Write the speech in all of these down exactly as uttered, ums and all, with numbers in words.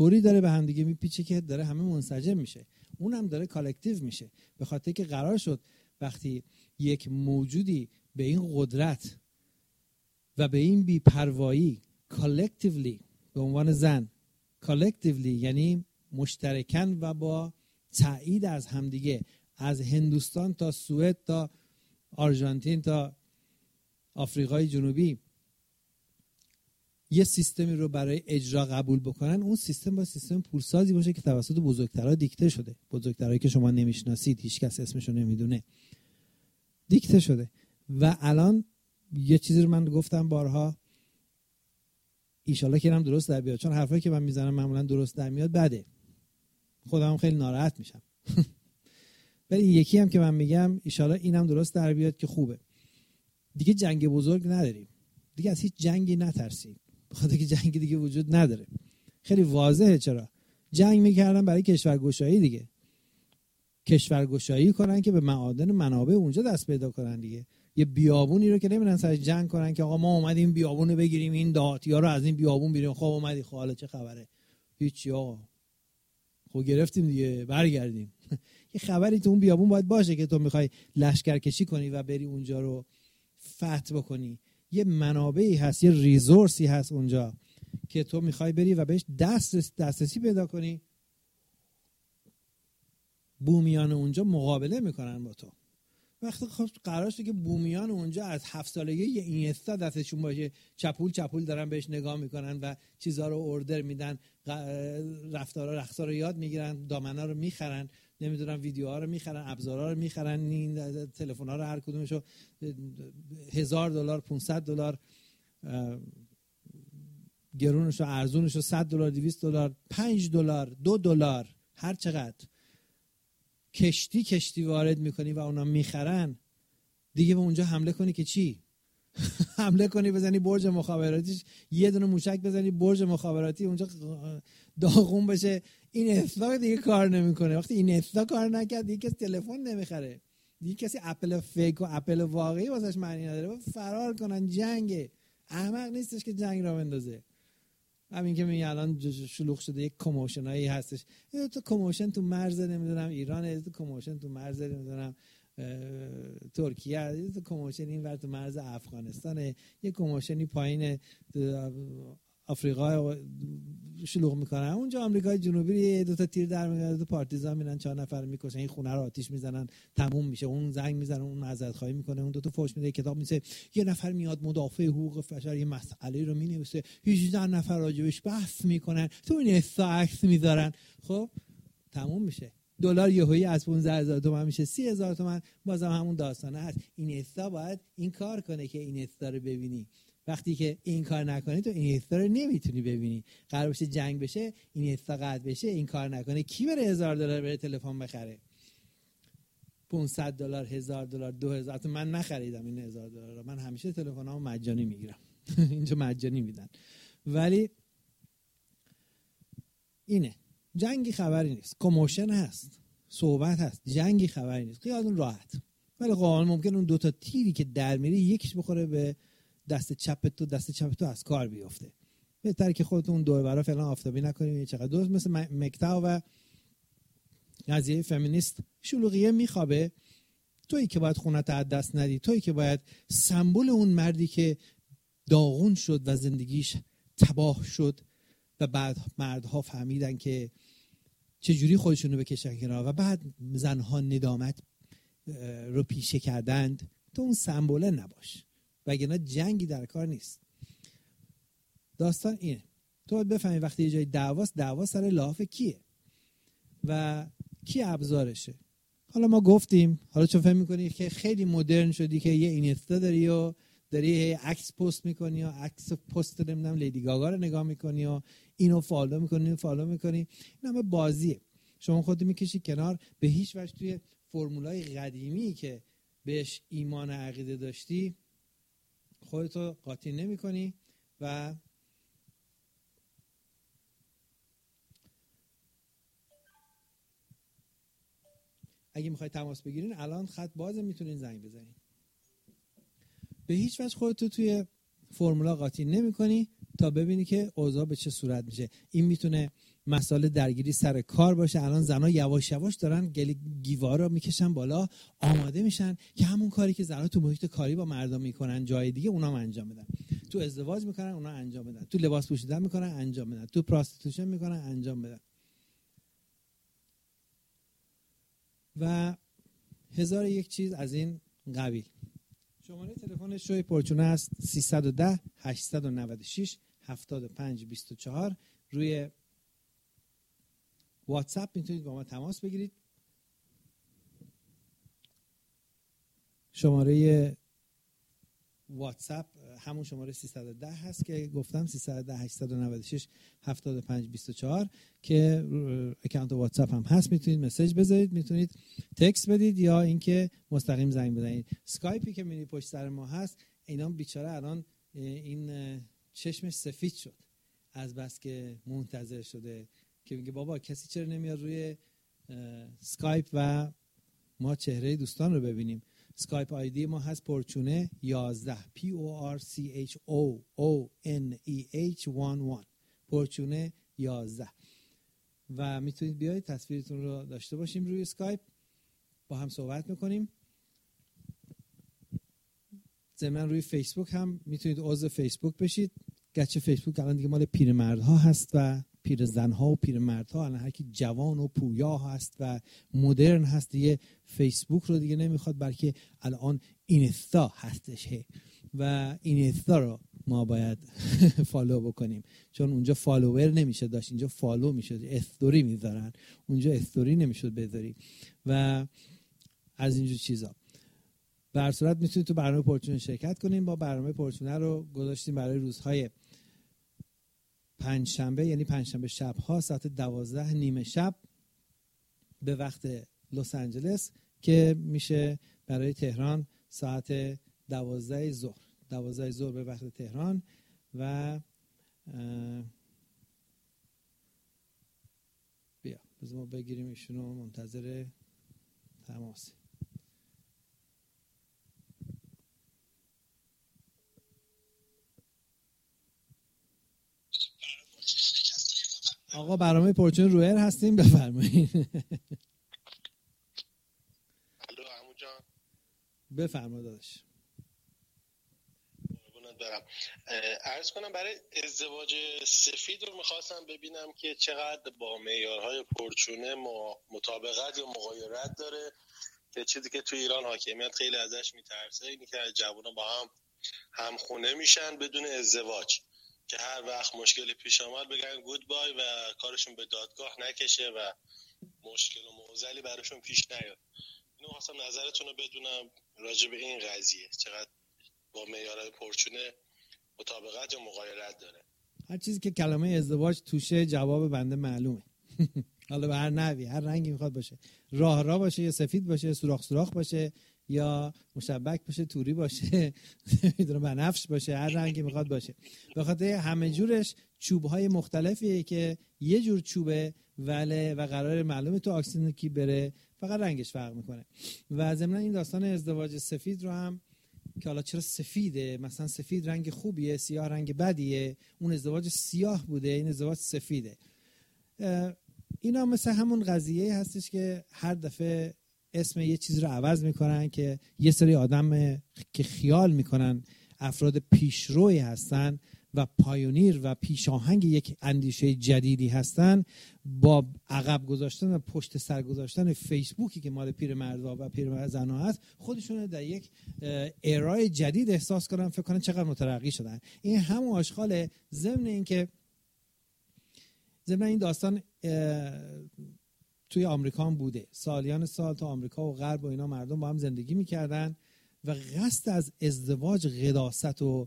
طوری داره به هم دیگه میپیچه که داره همه منسجم میشه، اونم داره کالکتیو میشه، به خاطر که قرار شد وقتی یک موجودی به این قدرت و به این بی‌پروایی کالکتیولی به عنوان زن، کالکتیولی یعنی مشترکاً و با تایید از همدیگه، از هندوستان تا سوئد تا آرژانتین تا آفریقای جنوبی یه سیستمی رو برای اجرا قبول بکنن، اون سیستم با سیستم پولسازی باشه که توسط بزرگترها دیکته شده، بزرگترهایی که شما نمیشناسید، هیچ کس اسمشو نمیدونه، دیکته شده. و الان یه چیزی رو من گفتم بارها، ایشالله که اینم درست در بیاد، چون حرفایی که من میزنم معمولا درست در میاد بده، خودم خیلی ناراحت میشم. ولی این یکی هم که من میگم ایشالله اینم درست در بیاد که خوبه. دیگه جنگ بزرگ نداریم، دیگه از هیچ جنگی نترسید، بخاطر که جنگ دیگه وجود نداره. خیلی واضحه چرا جنگ میکردن، برای کشورگشایی دیگه، کشورگشایی کنن که به معادن منابع اونجا دست پیدا کنن دیگه. یه بیابونی رو که نمیرن سر جنگ کنن که آقا ما اومدیم بیابون رو بگیریم، این دهاتی‌ها رو از این بیابون بیریم، خب اومدی خب حالا چه خبره، هیچی آقا، خب گرفتیم دیگه برگردیم. یه خبری تو اون بیابون باید باشه که تو میخوای لشکرکشی کنی و بری اونجا رو فتح بکنی، یه منابعی هست، یه ریزورسی هست اونجا که تو میخوای بری و بهش دست دسترسی پیدا کنی. بومیان اونجا مقابله میکنن با تو. وقتی خب قرار شده که بومیان اونجا از هفت سالگی یه اینستا دستشون باشه، چپول چپول دارن بهش نگاه میکنن و چیزها رو اوردر میدن، رفتارا رقصا رو یاد میگیرن، دامنا رو میخرن، نمیدونم ویدیوها رو میخرن، ابزارها رو میخرن، این تلفن‌ها رو هر کدومشو هزار دلار، پانصد دلار، گرونشو ارزونشو صد دلار، دویست دلار، پنج دلار، دو دلار، هر چقدر کشتی کشتی وارد میکنی و اونا میخرن دیگه، به اونجا حمله کنی که چی؟ حمله کنی بزنی برج مخابراتیش، یه دونه موشک بزنی برج مخابراتی اونجا داغون بشه، این اصلا دیگه کار نمیکنه. وقتی این اصلا کار نکرد دیگه کسی تلفن نمیخره، دیگه کسی اپل فیک و اپل واقعی واسش معنی نداره، فرار کنن. جنگه، احمق نیستش که جنگ را بندازه. همین که میگه الان شلوغ شده، یک کموشنایی هستش، یه تو کموشن تو مرز نمیدونم ایران، یه تو کموشن تو مرز نمیدونم ترکیه، یه تو کموشن این ور تو مرز افغانستانه، یه کموشنی پایین آفریقا شلوغ میکنن، اونجا آمریکای جنوبی دو تا تیر در میاد، دو تا پارتیزان میرن چهار نفر میکشن، این خونه رو آتیش میزنن، تموم میشه. اون زنگ میزنه، اون معذرت خواهی میکنه، اون دو تا فوش میده، کتاب میسه، یه نفر میاد مدافع حقوق بشر یه مسئله رو مینویسه، هجده نفر راجبش بحث میکنن، تو این استا عکس میذارن، خب تموم میشه. دلار یهویی از پانزده هزار تومان میشه سی هزار تومان، بازم همون داستانه هست. این استا باید این کار کنه که این استا رو ببینی. وقتی که این کار نکنی تو این استا رو نمیتونی ببینی. قرار بشه جنگ بشه، این استا قطع بشه، این کار نکنه، کی بره هزار دلار بره تلفن بخره؟ پانصد دلار، هزار دلار، دو هزار. تو من نخریدم این هزار دلار رو، من همیشه تلفنامو مجانی میگیرم. اینجا مجانی میدن. ولی اینه، جنگی خبری نیست، کموشن هست، صحبت هست، جنگی خبری نیست، خیالتون راحت. ولی قانون ممکن اون دو تا تیری که در میره یکیش بخوره به دست چپ تو، دست چپ تو از کار بیفته. بهتره که خودتون دور برا فعلا آفتابی نکنید. چقدر درست مثل مکتا و قضیه فمینیست شلوغیه میخوابه. تویی که باید خونت از دست ندی، تویی که باید سمبل اون مردی که داغون شد و زندگیش تباه شد و بعد مردها فهمیدن که چجوری خودشونو بکشن کنار و بعد زنها ندامت رو پیشه کردند، تو اون سمبوله نباش، وگرنه جنگی در کار نیست. داستان اینه، تو باید بفهمی وقتی یه جای دعواست، دعوا سر لاف کیه و کی ابزارشه. حالا ما گفتیم، حالا چون فهم میکنی که خیلی مدرن شدی که یه اینستا داری و داری عکس پست میکنی و عکس پست نمیدونم لیدی گاگا رو نگاه میکنی و اینو فالو میکنی اینو فالو میکنی، این همه بازیه. شما خودت میکشی کنار، به هیچ وجه توی فرمولای قدیمی که بهش ایمان عقیده داشتی خودتو قاطی نمیکنی و اگه میخوای تماس بگیرین الان خط بازه، میتونین زنگ بزنین. به هیچ وجه خودتو توی فرمولا قاطی نمی‌کنی تا ببینی که اوضاع به چه صورت میشه. این میتونه مسائل درگیری سر کار باشه. الان زنا یواش یواش دارن گیوار رو میکشن بالا، آماده میشن که همون کاری که زنا تو محیط کاری با مردم میکنن جای دیگه اونا هم انجام بدن. تو ازدواج میکنن اونا انجام بدن، تو لباس پوشیدن میکنن انجام بدن، تو پراستیتوشن میکنن انجام بدن و هزار یک چیز از این قبیل. شماره تلفن شوی پرچونه است سیصد و ده هشتصد و نود و شش هفتاد و پنج بیست و چهار. روی واتساپ میتونید با ما تماس بگیرید. شماره واتساپ همون شماره سیصد و ده هست که گفتم، سیصد و ده هشتصد و نود و شش هفتاد و پنج بیست و چهار که اکانت واتساپ هم هست. میتونید مسیج بذارید، میتونید تکست بدید یا اینکه مستقیم زنگ بزنید. اسکایپی که میری پشت سر ما هست، اینا بیچاره الان این چشمش سفید شد از بس که منتظر شده که میگه بابا کسی چرا نمیاد روی اسکایپ و ما چهره دوستان رو ببینیم. اسکایپ آیدی ما هست پرچونه یازده P O R C H O O N E H یازده پرچونه یازده و میتونید بیایید تصویرتون رو داشته باشیم روی اسکایپ، با هم صحبت میکنیم. ضمن روی فیسبوک هم میتونید عضو فیسبوک بشید. گرچه فیسبوک الان دیگه مال پیرمردها هست و پیرزنها و پیرمردها، الان هر کی جوان و پویا هست و مدرن هست دیگه فیسبوک رو دیگه نمیخواد، بلکه الان اینستا هستش و اینستا رو ما باید فالو بکنیم چون اونجا فالوور نمیشه داشت، اینجا فالو میشه، استوری میذارن، اونجا استوری نمیشد بذاری و از اینجور چیزا. به هر صورت میتونید تو برنامه پرچونه شرکت کنیم. با برنامه پرچونه رو گذاشتیم برای روزهای پنج شنبه، یعنی پنج شنبه شب ها ساعت دوازده نیمه شب به وقت لس آنجلس که میشه برای تهران ساعت دوازده ظهر دوازده ظهر به وقت تهران و بیا بذار ما بگیریم ایشونو، منتظر تماس. آقا برنامه پرچون رویر هستیم، بفرمایید. الو عمو جان. بفرمایید داداش. قربونت برم. عرض کنم برای ازدواج سفید رو میخواستم ببینم که چقدر با معیارهای پرچونه مطابقت یا مغایرت داره، که چیزی که تو ایران حاکمیت خیلی ازش میترسه اینی که جوونا با هم همخونه میشن بدون ازدواج، که هر وقت مشکلی پیش آمد بگن گود بای و کارشون به دادگاه نکشه و مشکل و معضلی براشون پیش نیاد. اینو خواستم نظرتون رو بدونم راجع به این قضیه، چقدر با معیارهای پرچونه مطابقت یا مغایرت داره. هر چیزی که کلمه ازدواج توشه جواب بنده معلومه. حالا به هر نحوی، هر رنگی میخواد باشه، راه راه باشه یا سفید باشه، سوراخ سوراخ باشه یا مشبک باشه، توری باشه، نمیدونم بنفش باشه، هر رنگی میخواد باشه. به خاطر همه جورش چوب‌های مختلفیه که یه جور چوبه ولی و قرار معلومه تو اکسیژن کی بره، فقط رنگش فرق میکنه. و ضمن این داستان ازدواج سفید رو هم که حالا چرا سفیده، مثلا سفید رنگ خوبیه، سیاه رنگ بدیه، اون ازدواج سیاه بوده این ازدواج سفیده. اینا مثل همون قضیه هستش که هر دفعه اسم یه چیز رو عوض میکنن که یه سری آدم که خیال میکنن افراد پیشروی هستن و پایونیر و پیشاهنگ یک اندیشه جدیدی هستن، با عقب گذاشتن و پشت سر گذاشتن فیسبوکی که مال پیرمردا و پیرزنا هست، خودشون در یک ایرای جدید احساس کنن، فکر کنن چقدر مترقی شدن. این همون آشغال. ضمن این که ضمن این داستان توی آمریکا هم بوده، سالیان سال تا آمریکا و غرب و اینا مردم با هم زندگی میکردن و قصد از ازدواج قداست و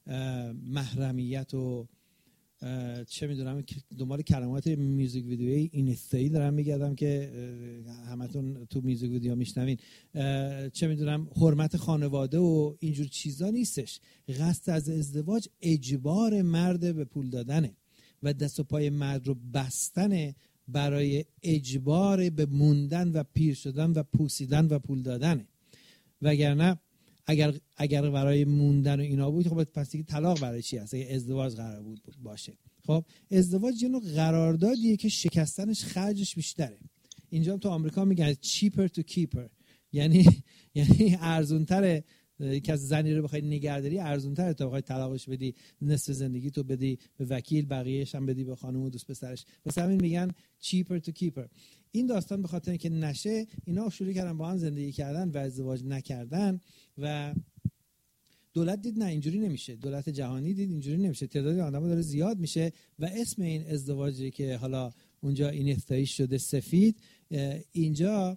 محرمیت و چه میدونم دنبال کلمات میوزیک ویدیویی اینستایی دارم میگردم که همتون تو میوزیک ویدیو میشنوین، چه میدونم حرمت خانواده و اینجور چیزا نیستش. قصد از ازدواج اجبار مرد به پول دادنه و دست و پای مرد رو بستن برای اجبار به موندن و پیر شدن و پوسیدن و پول دادنه. وگرنه اگر اگر برای موندن و اینا بود خب پس دیگه طلاق برای چی هست؟ اگه ازدواج قرار بود باشه. خب ازدواج یه نوع قراردادیه که شکستنش خرجش بیشتره. اینجا تو آمریکا میگن cheaper to keeper، یعنی یعنی ارزان‌تره که از زنی رو بخوای نگهداری، ارزان‌تره تا بخوای طلاقش بدی، نصف زندگی تو بدی به وکیل، بقیه‌اش هم بدی به خانم و دوست پسرش. واسه همین میگن cheaper to keeper. این داستان به خاطر اینکه نشه اینا شروع کردن با هم زندگی کردن و ازدواج نکردن و دولت دید نه اینجوری نمیشه، دولت جهانی دید اینجوری نمیشه، تعداد آدم‌ها داره زیاد میشه و اسم این ازدواجی که حالا اونجا این افتتاحی شده سفید، اینجا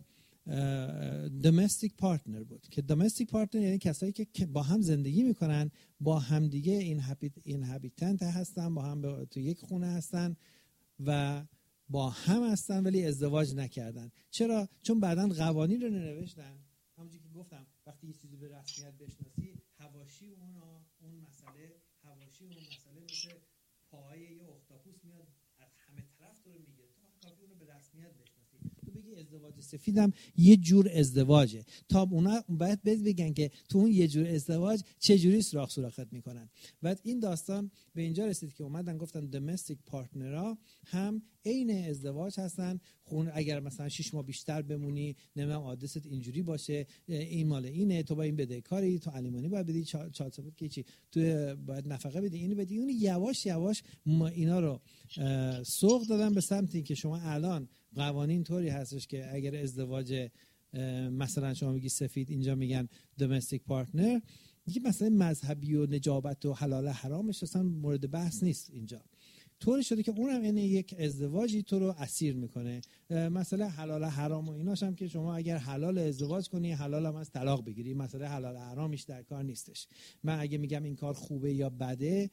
domestic partner بود که domestic partner یعنی کسایی که با هم زندگی میکنن، با هم دیگه این inhabitant هستن، با هم تو یک خونه هستن و با هم هستن ولی ازدواج نکردن. چرا؟ چون بعداً قوانین رو ننوشتن. همونجوری که گفتم وقتی یه چیزی به رسمیت بشناسی، حواشی اون اون مسئله حواشی اون مسئله مثل پای یه اختاپوس میاد از همه طرف تو رو میگیره. تو کافی اون رو به رسمیت بشناسی، تو بگی ازدواج سفیدم یه جور ازدواجه، تا اونا باید بگن که تو اون یه جور ازدواج چه جوری سراغ سراغت میکنن. بعد این داستان به اینجا رسید که اومدن گفتن domestic پارتنرها هم عین ازدواج هستن. خون اگر مثلا شش ماه بیشتر بمونی، نمیدونم آدرست اینجوری باشه، این مال اینه، تو با این بدهکاری، تو الیمانی باید بدی، چهار ثابت که چی، تو باید نفقه بدی، اینو بدی. اون یواش یواش ما اینا رو سوق دادن به سمتی که شما الان قوانین طوری هستش که اگر ازدواج مثلا شما میگی سفید، اینجا میگن domestic partner، دیگه مثلا مذهبی و نجابت و حلال حرامش اصلا مورد بحث نیست. اینجا طوری شده که اونم این یک ازدواجی تو رو اسیر میکنه. مثلا حلال حرام و ایناش هم که شما اگر حلال ازدواج کنی، حلال هم از طلاق بگیری. مثلا حلال حرامیش در کار نیستش. من اگه میگم این کار خوبه یا بده،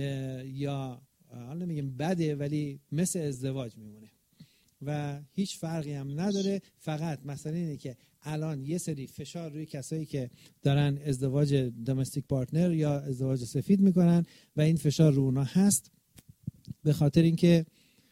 یا حالا نمیگم بده ولی مثل ازدواج میمونه و هیچ فرقی هم نداره. فقط مثلا اینه که الان یه سری فشار روی کسایی که دارن ازدواج domestic partner یا ازدواج سفید میکنن و این فشار رو اونا هست به خاطر اینکه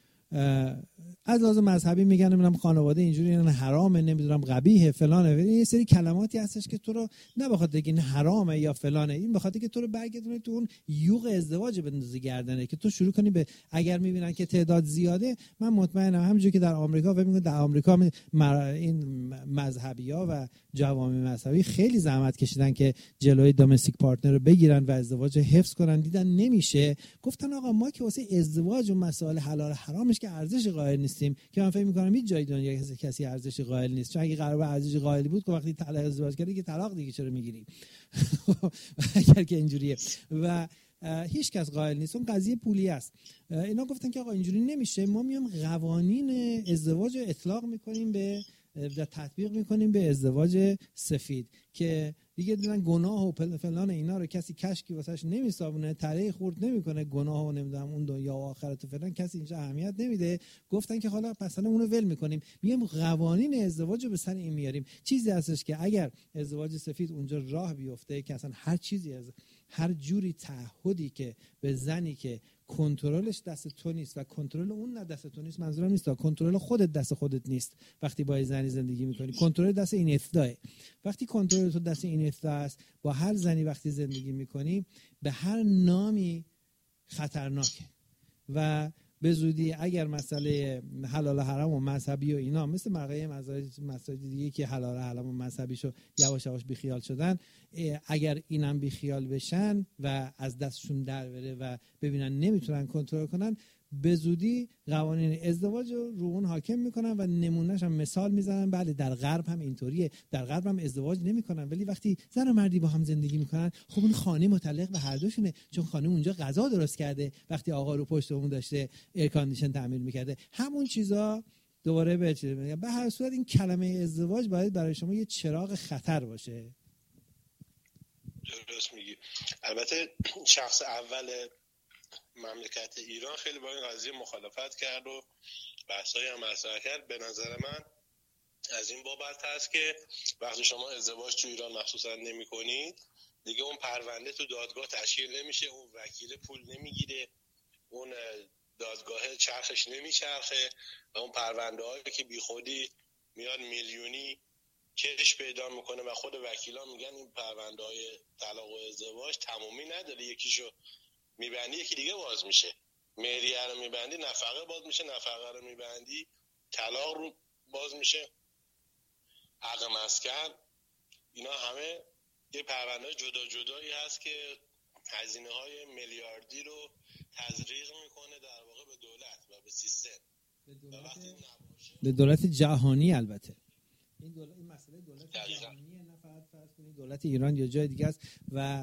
از لحاظ مذهبی میگن نمیدونم خانواده اینجوری نه حرامه، نمیدونم قبیحه فلانه. یه سری کلماتی هستش که تو رو نه بخاطر اینکه این حرامه یا فلانه، این بخاطر که تو رو برگردونه تو اون یوغ ازدواج بندازی گردنه که تو شروع کنی به، اگر میبینن که تعداد زیاده، من مطمئنم همونجوری که در آمریکا و میگن در آمریکا این مذهبی‌ها و جوامع مذهبی خیلی زحمت کشیدن که جلوی دامستیک پارتنر رو بگیرن و ازدواج حفظ کنن، دیدن نمیشه، گفتن آقا ما که واسه ازدواج و مسائل حلال حرامش که ارزش قائل نیستیم، که من فکر می‌کنم هیچ جای دنیا کسی کسی ارزش قائل نیست. چون اگه قرار به ارزش قائل بود که وقتی طلاق ازدواج کردی که طلاق دیگه چرا میگیری؟ اگر که اینجوریه و هیچ کس قائل نیست، اون قضیه پولی است. اینا گفتن که آقا اینجوری نمیشه، ما میام قوانین ازدواج رو اطلاق میکنیم به و تطبیق میکنیم به ازدواج سفید که دیگه دیدن گناه و فلان اینا رو کسی کشکی واسش نمیسابونه، تره خورد نمیکنه، گناه و نمیدونم اون دنیا و آخرت و فلان کسی اینجا اهمیت نمیده. گفتن که حالا مثلا اونو ول میکنیم، میایم قوانین ازدواج رو به سر این میاریم. چیزی هستش که اگر ازدواج سفید اونجا راه بیفته که اصلا هر چیزی از هر جوری تعهدی که به زنی که کنترلش دست تو نیست و کنترل اون نه دست تو نیست، منظورم نیست کنترل خودت دست خودت نیست. وقتی با زنی زندگی میکنی کنترل دست این افتاه. وقتی کنترل تو دست این افتاه است، با هر زنی وقتی زندگی میکنی به هر نامی خطرناکه و به زودی اگر مسئله حلال حرام و مذهبی و اینا مثل بقیه مسائل دیگه که حلال حرام و مذهبیشو یواش یواش بیخیال شدن، اگر اینم بیخیال بشن و از دستشون در بره و ببینن نمیتونن کنترل کنن، به زودی قوانین ازدواج رو رو اون حاکم میکنن و نمونهش هم مثال میزنن. بله در غرب هم اینطوریه، در غرب هم ازدواج نمیکنن ولی وقتی زن و مردی با هم زندگی میکنن خب اون خانه متعلق به هر دوشونه، چون خانه اونجا غذا درست کرده، وقتی آقا رو پشت اون داشته ایر کاندیشن تعمیر میکرده، همون چیزا دوباره به چیز میگن. به هر صورت این کلمه ازدواج باید برای شما یه چراغ خطر باشه. درست میگی. البته شخص اول مملکت ایران خیلی با این قضیه مخالفت کرد و بحثایی هم مطرح کرد. به نظر من از این بابت هست که وقتی شما ازدواج تو ایران مخصوصا نمی کنید دیگه اون پرونده تو دادگاه تشکیل نمیشه، اون وکیل پول نمیگیره، اون دادگاه چرخش نمیچرخه و اون پرونده هایی که بی خودی میاد میلیونی کش پیدا میکنه و خود وکیلا میگن این پرونده های طلاق و ازدواج تمومی نداره، یکیشو میبندی یکی دیگه باز میشه، مهریه رو میبندی نفقه باز میشه، نفقه رو میبندی طلاق رو باز میشه، حق مسکن، اینا همه یه پرونده جدا جدایی هست که هزینه های میلیاردی رو تزریق میکنه در واقع به دولت و به سیستم، به دولت, به دولت جهانی. البته این دولت، این مسئله دولت جهانیه، نه فقط فرض کنید دولت ایران یا جای دیگه است. و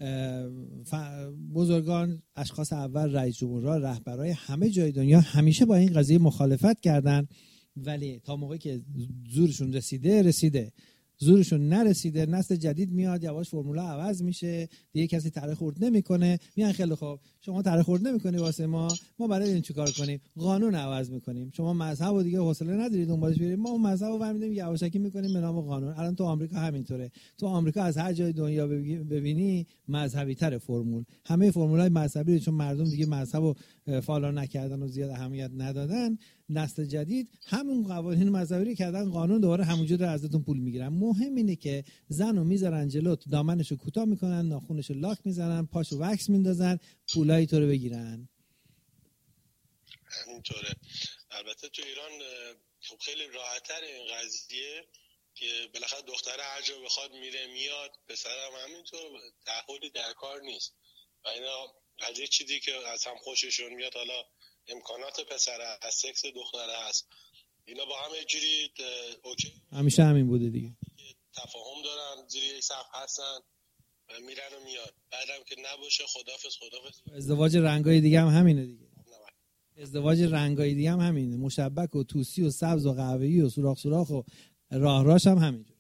بزرگان، اشخاص اول، رئیس جمهورها، رهبرای همه جای دنیا همیشه با این قضیه مخالفت کردن، ولی تا موقعی که زورشون رسیده رسیده زورشون نرسیده، نسل جدید میاد، یواش فرمولا عوض میشه، دیگه کسی طرح خورد نمیکنه، میان خیلی خوب شما طرح خورد نمیکنی واسه ما، ما برای این چیکار کنیم؟ قانون عوض میکنیم. شما مذهب و دیگه حوصله ندارید دنبالش برید، ما اون مذهب رو برمی‌داریم یواشکی میکنیم به نام قانون. الان تو آمریکا همینطوره، تو آمریکا از هر جای دنیا ببینی مذهبی تر فرمول، همه فرمولای مذهبی، چون مردم دیگه مذهب رو فالو نکردن و زیاد اهمیت ندادن، نسل جدید همون قوانین مذهبی کردن قانون، دوباره همونجوری ازتون پول میگیرن. مهم اینه که زنو میذارن جلو، دامنشو کوتاه میکنن، ناخونشو لاک میزنن، پاشو وکس میندازن، پولای تو رو بگیرن. همینطوره. البته تو ایران خب خیلی راحت‌تر این قضیه که بالاخره دختر هر جا بخواد میره میاد، پسرم همینطور، تعهدی در کار نیست و اینا از یه چیزی که از هم خوششون میاد، حالا امکانات پسر از سکس دختره هست، اینا با هم یه جوری اوکی، همیشه همین بوده دیگه، تفاهم دارن، زیر یک سقف هستن، میرن و میاد، بعدم که نباشه خدافظ خدافظ. ازدواج رنگای دیگه هم همینه دیگه، ازدواج رنگای دیگه هم همینه، مشبک و توسی و سبز و قهوه‌ای و سوراخ سوراخ و راه راش هم همینجوره.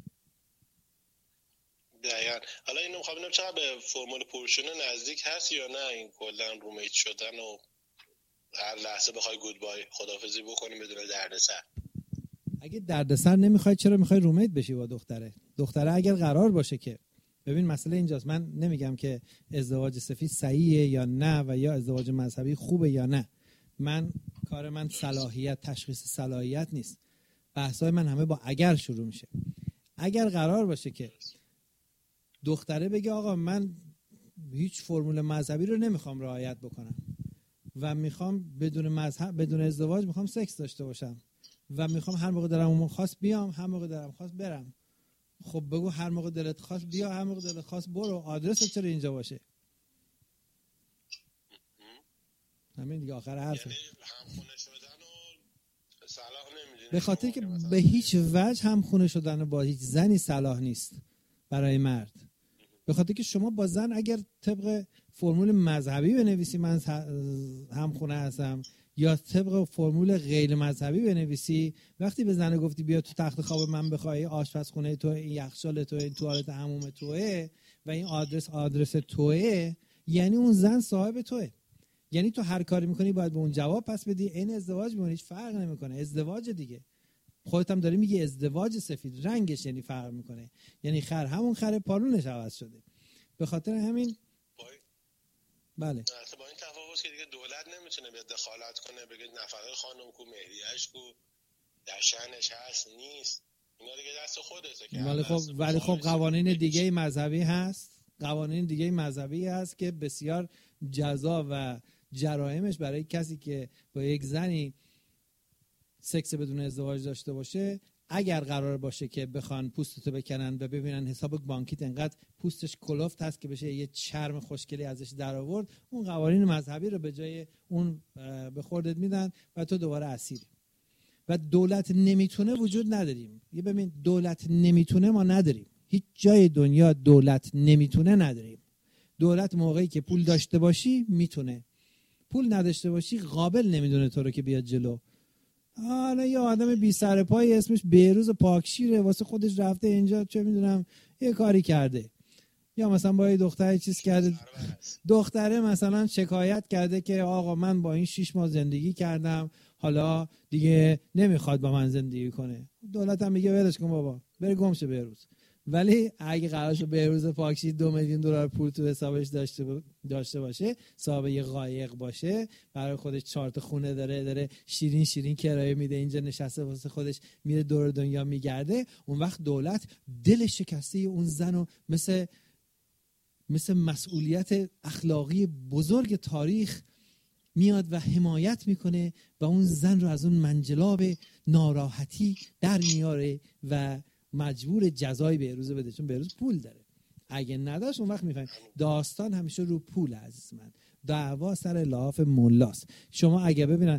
دقیقاً. حالا اینو می‌خوام ببینم چقدر به فرمول پرشونه نزدیک هست یا نه، این کلا رومیت شدن و هر لحظه بخوای گود بای خدافظی بکنیم بدون دردسر. اگه دردسر نمیخوای چرا میخوای رومیت بشی با دختره؟ دختره اگر قرار باشه که، ببین مسئله اینجاست، من نمیگم که ازدواج سفید صحیحه یا نه و یا ازدواج مذهبی خوبه یا نه، من کار من صلاحیت، تشخیص صلاحیت نیست، بحثای من همه با اگر شروع میشه. اگر قرار باشه که دختره بگه آقا من هیچ فرمول مذهبی رو نمیخوام رعایت بکنم و میخوام بدون مذهب، بدون ازدواج میخوام سکس داشته باشم و میخوام هر موقع دلم اون خواست بیام، هر موقع دلم خواست برم، خب بگو هر موقع دلت خواست بیا، هر موقع دلت خواست برو، آدرست چرا اینجا باشه؟ همین دیگه آخر حرفه. به خاطر که به هیچ وجه هم خونه شدن با هیچ زنی صلاح نیست برای مرد، به خاطر که شما با زن اگر طبق فرمول مذهبی بنویسی من هم خونه هستم یا طبق فرمول غیر مذهبی بنویسی، وقتی به زن گفتی بیا تو تخت خواب من بخوای، آشپزخونه تو، این یخچال تو، این توالت حموم توئه و این آدرس آدرس توئه، یعنی اون زن صاحب توئه، یعنی تو هر کاری میکنی باید به اون جواب پس بدی. این ازدواج میمونه، هیچ فرق نمیکنه، ازدواج دیگه. خودت هم داری میگی ازدواج سفید، رنگش یعنی فرق میکنه، یعنی خر همون خر پالونش عوض شده. به خاطر همین بای... بله با این تفاوت که دیگه دولت نمیتونه بیاد دخالت کنه بگه نفقه خانم کو، مهریه‌اش کو، در شأنش هست نیست، اینا دیگه دست خودته که ولی خب ولی خب قوانین دیگه مذهبی هست، قوانین دیگه مذهبی هست که بسیار جزا و جرائمش برای کسی که با یک زنی سکس بدون ازدواج داشته باشه، اگر قرار باشه که بخوان پوستتو بکنن و ببینن حساب بانکیت انقدر پوستش کلفت هست که بشه یه چرم خوشگلی ازش در آورد، اون قوانین مذهبی رو به جای اون به خوردت میدن و تو دوباره اسیری. و دولت نمیتونه وجود نداریم. یه ببین دولت نمیتونه ما نداریم، هیچ جای دنیا دولت نمیتونه نداریم. دولت موقعی که پول داشته باشی میتونه، پول نداشته باشی قابل نمیدونه تو رو که بیاد جلو. حالا یه آدم بی سر پای اسمش بهروز پاکشیره، واسه خودش رفته اینجا چه میدونم یه کاری کرده، یا مثلا با یه دختر چیز کرده، دختره مثلا شکایت کرده که آقا من با این شش ماه زندگی کردم حالا دیگه نمیخواد با من زندگی کنه، دولت هم میگه ولش کن بابا بره گم شه بهروز. ولی اگه قرارشو بهروز پاکشی دو میلیون دلار پول تو حسابش داشته داشته باشه، صاحب یه قایق باشه، برای خودش چهار تا خونه داره، داره شیرین شیرین کرایه میده، اینجا نشسته واسه خودش میره دور دنیا میگرده، اون وقت دولت دل شکسته اون زنو مثل مثل مسئولیت اخلاقی بزرگ تاریخ میاد و حمایت میکنه و اون زن رو از اون منجلاب ناراحتی در میاره و مجبور جزای بهروز بده، چون بهروز پول داره. اگه نداشت اون وقت میفهمید داستان همیشه رو پول. عزیز من، دعوا سر لحاف ملاست. شما اگه ببینن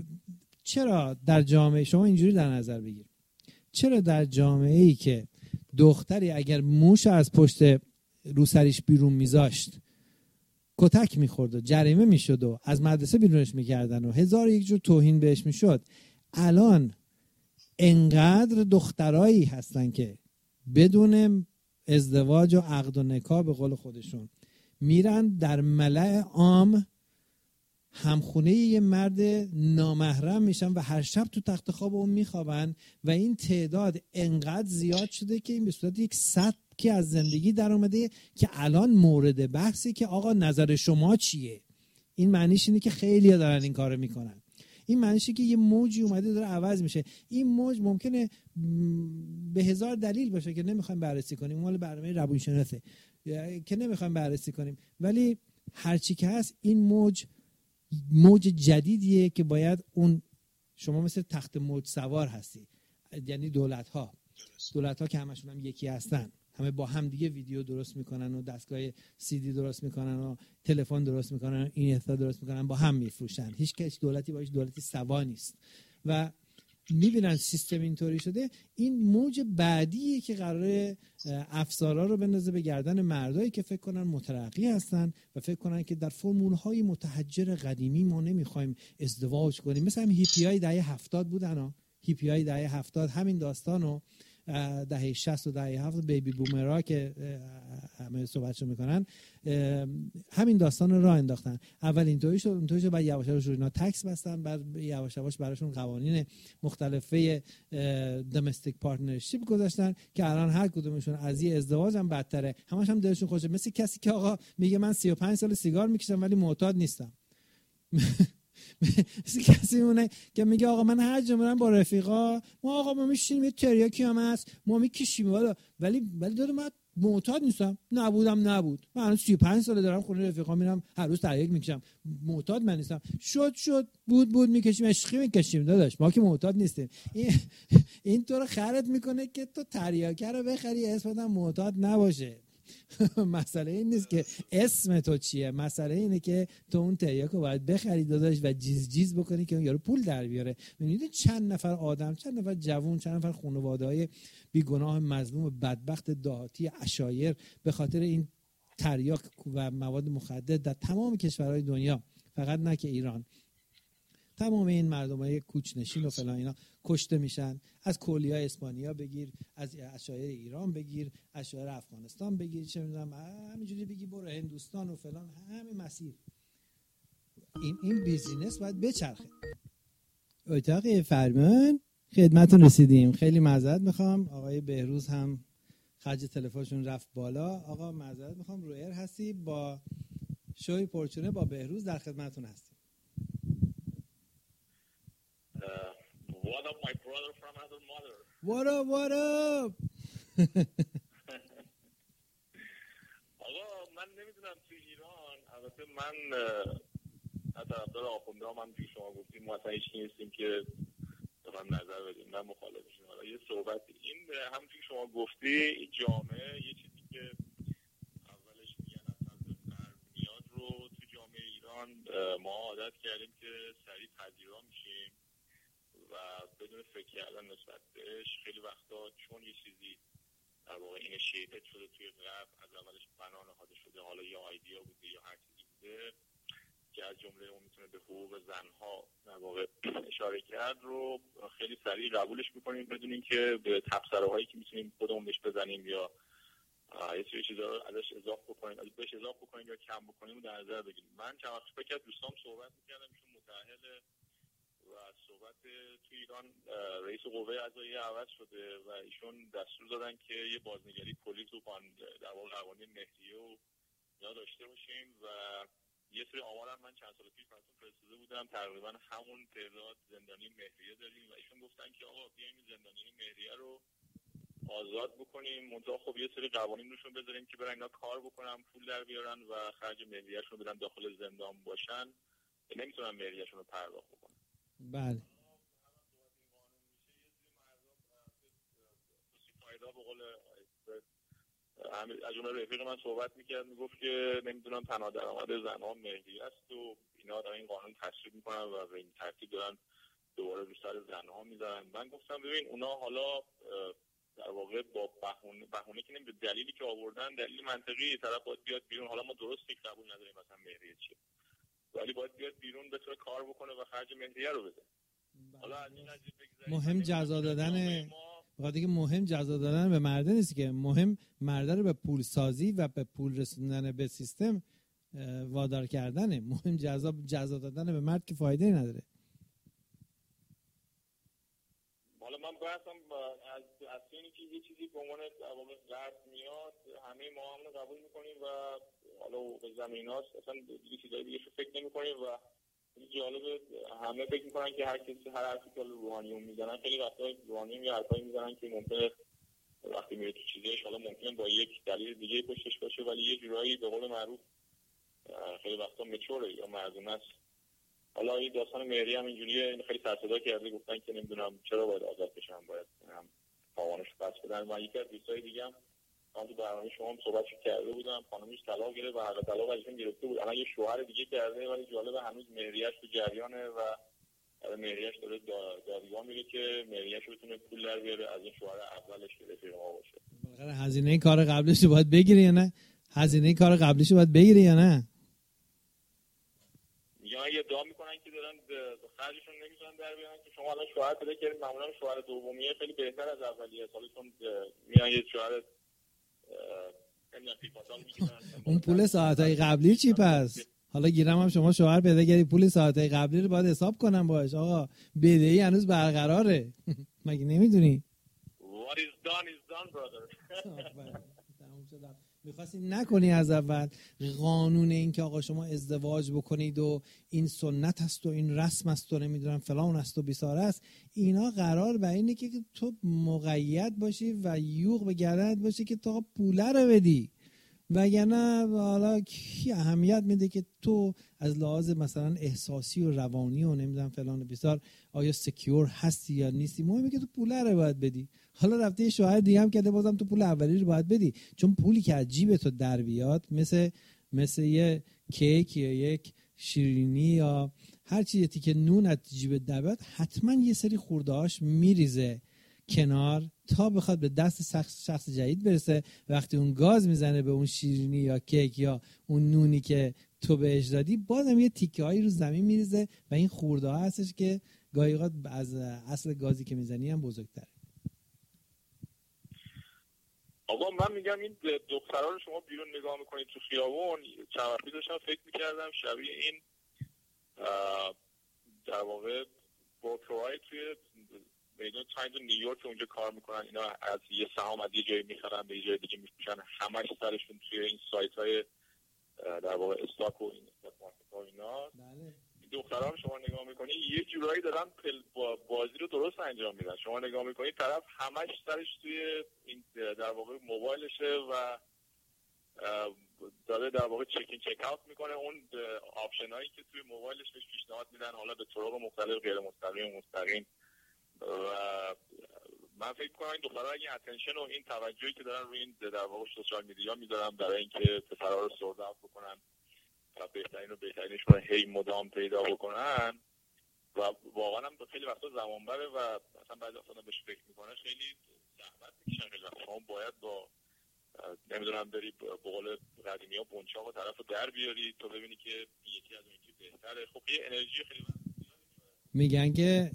چرا در جامعه شما اینجوری در نظر بگیر، چرا در جامعه ای که دختری اگر موش از پشت روسریش بیرون میذاشت کتک میخورد و جریمه میشد و از مدرسه بیرونش میکردن و هزار یک جور توهین بهش میشد، الان انقدر دخترایی هستن که بدون ازدواج و عقد و نکاح به قول خودشون میرن در ملأ عام همخونه یه مرد نامحرم میشن و هر شب تو تخت خواب اون میخوابن و این تعداد انقدر زیاد شده که این به صورت یک سبکی از زندگی در اومده که الان مورد بحثی که آقا نظر شما چیه. این معنیش اینه که خیلی‌ها دارن این کارو میکنن. این معنیشه که یه موجی اومده داره عوض میشه. این موج ممکنه به هزار دلیل باشه که نمیخوایم بررسی کنیم، مال برنامه روانشناسه که نمیخوایم بررسی کنیم، ولی هرچی که هست این موج موج جدیدیه که باید اون، شما مثل تخت موج سوار هستی، یعنی دولت ها دولت ها که همشون هم یکی هستن، همه با هم دیگه ویدیو درست میکنن و دستگاه سی دی درست میکنن و تلفن درست میکنن و این اثر درست میکنن، با هم میفروشن. هیچ کس دولتی باش دولتی سوا نیست و میبینن سیستم اینطوری شده. این موج بعدیه که قراره افسارا رو بندازه به گردن مردایی که فکر کنن مترقی هستن و فکر کنن که در فرمول‌های متحجر قدیمی ما نمیخوایم ازدواج کنیم. مثلا هم هیپیای دهه هفتاد بودن ها، هیپیای دهه هفتاد همین داستانو دهه شصت و دهه هفتاد بیبی بومرها که همه صحبتشو میکنن همین داستان رو راه انداختن. اول اینطوری شد اونطوری شد، بعد یواش یواش اینا تکس بستن، بعد یواش یواش براشون قوانین مختلفه دامستیک پارتنرشیپ گذاشتن که الان هر کدومشون از یه ازدواج هم بدتره، همش هم دلشون خوشه. مثل کسی که آقا میگه من سی و پنج سال سیگار میکشم ولی معتاد نیستم. مثل کسی مونه که میگه آقا من هر جا میرم با رفیقا ما آقا ما میشینیم یه تریاکی هم هست ما میکشیم ولی ولی ولی داره من معتاد نیستم. نبودم نبود من الان سی و پنج ساله دارم خونه رفیقا میرم هر روز تریاک میکشم، معتاد من نیستم. شد شد بود بود میکشیم، عشقی میکشیم داداش، ما که معتاد نیستیم. این این تو رو خرت میکنه که تو تریاکه رو بخری اسمت هم معتاد نباشه. مسئله این نیست که اسم تو چیه، مسئله اینه که تو اون تریاکو باید بخری داداش و جیز جیز بکنی که اون یارو پول در بیاره. می‌بینید چند نفر آدم، چند نفر جوون، چند نفر خانواده‌های بیگناه مظلوم بدبخت دهاتی عشایر به خاطر این تریاک و مواد مخدر در تمام کشورهای دنیا، فقط نه که ایران، تمام این مردمای کوچنشین و فلان اینا کشته میشن. از کلیای اسپانیا بگیر، از عشایر ایران بگیر، عشایر افغانستان بگیر، چه میدونم همینجوری بگی برو هندوستان و فلان، همین مسیر. این این بیزینس باید بچرخه. اتاق فرمان خدمتتون رسیدیم. خیلی معذرت میخوام، آقای بهروز هم خرج تلفنشون رفت بالا. آقا معذرت میخوام، رو ایر هستی با شوی پرچونه با بهروز در خدمتتون هستیم. What up, my brother from another mother? What up, what up? آقا من نمیدونم تو ایران، البته من از طرفدار آخونده ها من توی شما گفتیم ما اصلا هیچ نیستیم که بخوایم نظر بدیم، من مخالفشیم. حالا یه صحبت این همونجوری شما گفتی، این جامعه یه چیزی که اولش میگن اصلا غرب میاد رو تو جامعه ایران ما عادت کردیم که سریع پذیرا میشیم و بدون فکر کردن نسبت بهش. خیلی وقتا چون یه چیزی در واقع این شیپت شده توی غرب، از اولش بنا نهاده شده، حالا یا آیدیا بوده یا هر چیزی بوده که از جمله اون میتونه به حقوق زنها در واقع اشاره کرد، رو خیلی سریع قبولش میکنیم بدون اینکه به تبصره‌هایی که میتونیم خودمون بهش بزنیم یا یه سری چیزا رو ازش اضافه بکنیم، ازش بهش اضافه بکنیم یا کم بکنیم در نظر بگیریم. من چند وقت پیش که دوستام صحبت می‌کردم، ایشون متأهل و و از صحبت تو ایران رئیس قوه قضاییه عوض شده و ایشون دستور دادن که یه بازنگری کلی تو در واقع قوانین مهریه و اینا داشته باشیم و یه سری آمار هم من چند سال پیش براتون فرستاده بودم، تقریبا همون تعداد زندانی مهریه داریم و ایشون گفتن که آقا بیایم زندانی مهریه رو آزاد بکنیم، منتها خب یه سری قوانین روشون بذاریم که برن اینا کار بکنن، پول در بیارن و خرج مهریه‌شون رو بدن داخل زندان باشن، نمیتونن مهریه‌شون رو پرداخت بکنن. بله. فایده به قول از جمله رفیق من صحبت میکرد، میگفت که نمیدونم تنها درآمد زنها مهریه است و اینا دارن این قانون تصویب میکنن و به این ترتیب دارن دوباره رو سر زنها میذارن. من گفتم ببین اونا حالا در واقع با بهونه بهونه که نمیدونم دلیلی که آوردن دلیل منطقی، طرف باید بیاد بیرون، حالا ما درست یک قبول نداریم مثلا مهریه چیه، ولی باید بیاد بیرون بتونه کار بکنه و خرج مهریه رو بده. حالا از این قضیه بگذاریم مهم جزا دادن بخاطر اینکه مهم جزا دادن به مرده نیست که مهم مرده رو به پول سازی و به پول رسوندن به سیستم وادار کردنه. مهم جزا جزا دادن به مرد که فایده نداره. حالا من بحثم از از اینی که یه چیزی به عنوان عوامل قرض میاد همه ما هم رو قبول میکنیم و حالا به زمیناست اصلا دیگه چیزای دیگه رو فکر نمیکنیم و جالبه همه فکر میکنن که هر کسی هر حرفی که روحانیون میزنن، خیلی وقتا روحانیون یه حرفایی میزنن که ممکنه وقتی میره تو چیزش حالا ممکنه با یک دلیل دیگه پشتش باشه ولی یه جورایی به قول معروف خیلی وقتا مچوره یا مردونه است. حالا این داستان مهری هم اینجوریه، خیلی سر صدا کرده گفتن که نمیدونم چرا باید آزاد بشن، باید هم تاوانش پس بدن. و یکی از دوستای دیگه هم من تو برنامه شما هم صحبتش کرده بودم، خانمش طلاق گرفت و حق طلاق ازشون گرفته بود، الان یه شوهر دیگه کرده ولی جالبه هنوز مهریه‌اش تو جریانه و مهریه‌اش داره دادگاه میره که مهریه‌اش رو بتونه پول در بیاره از این شوهر اولش که رفیق ما باشه. بالاخره هزینه کار قبلش رو باید بگیری یا نه؟ هزینه کار قبلش رو باید بگیری یا نه؟ یا یه ادعا میکنن که دارن خرجشون نمیتونن در بیارن که شما الان شوهر پیدا کردید، معمولا شوهر دومیه خیلی بهتر از اولیه، سالتون میان یه شوهر اون پول ساعتای قبلی چی پس؟ حالا گیرم هم شما شوهر پیدا کردی پول ساعتای قبلی رو باید حساب کنم باش. آقا بدهی هنوز برقراره. مگه نمیدونی؟ What is done is done brother. میخواستی نکنی از اول. قانون این که آقا شما ازدواج بکنید و این سنت است و این رسم است و نمیدونم فلان است و بیساره است، اینا قرار بر اینه که تو مقید باشی و یوغ به گردنت باشه که تو پوله رو بدی، وگرنه حالا کی اهمیت میده که تو از لحاظ مثلا احساسی و روانی و نمیدونم فلان و بیسار آیا سکیور هستی یا نیستی، مهمه که تو پوله رو باید بدی. حالا رفته یه شوهر دیگه هم کرده بازم تو پول اولی رو باید بدی، چون پولی که از جیب تو در بیاد مثل مثل یه کیک یا یک شیرینی یا هر چیزی که نون از جیب در بیاد حتما یه سری خورده‌هاش میریزه کنار تا بخواد به دست شخص جدید برسه. وقتی اون گاز میزنه به اون شیرینی یا کیک یا اون نونی که تو بهش دادی، بازم یه تیکه هایی رو زمین میریزه و این خورده ها هستش که گاهی اوقات از اصل گازی که میزنی هم بزرگتره. آقا من میگم این دخترها رو شما بیرون نگاه میکنید تو خیابون، چند وقتی داشتم فکر میکردم شبیه این در واقع بروکرهای توی میدون تایمز نیویورک اونجا کار میکنن، اینا از یه سهام از یه جایی میخرن به یه جای دیگه میفروشن، همش سرشون توی این سایت های در واقع استاک و این استاک مارکت ها اینا. بله. دخترها رو شما نگاه میکنی یه جورایی دارن بازی رو درست انجام میدن. شما نگاه میکنی طرف همش سرش توی این در واقع موبایلشه و داره در واقع چک این چک اوت میکنه، اون آپشن هایی که توی موبایلش بهش پیشنهاد میدن حالا به طرق مختلف غیر مستقیم مستقیم. و من فکر کنم این دخترها اگه اتنشن و این توجهی که دارن روی این در واقع سوشال میدیا میذارن برای اینکه پسرها رو سورد اوت بکنن و بهترین و بهترینشون رو هی مدام پیدا بکنن و واقعا هم خیلی وقتا زمان بره و مثلا بعضی وقتا بهش فکر میکنه خیلی زحمت میکشن. خیلی وقتا شما باید با نمیدونم بری به قول قدیمی ها بنچاق و طرف رو در بیاری تو ببینی که یکی از اون یکی بهتره. خب یه انرژی خیلی میگن که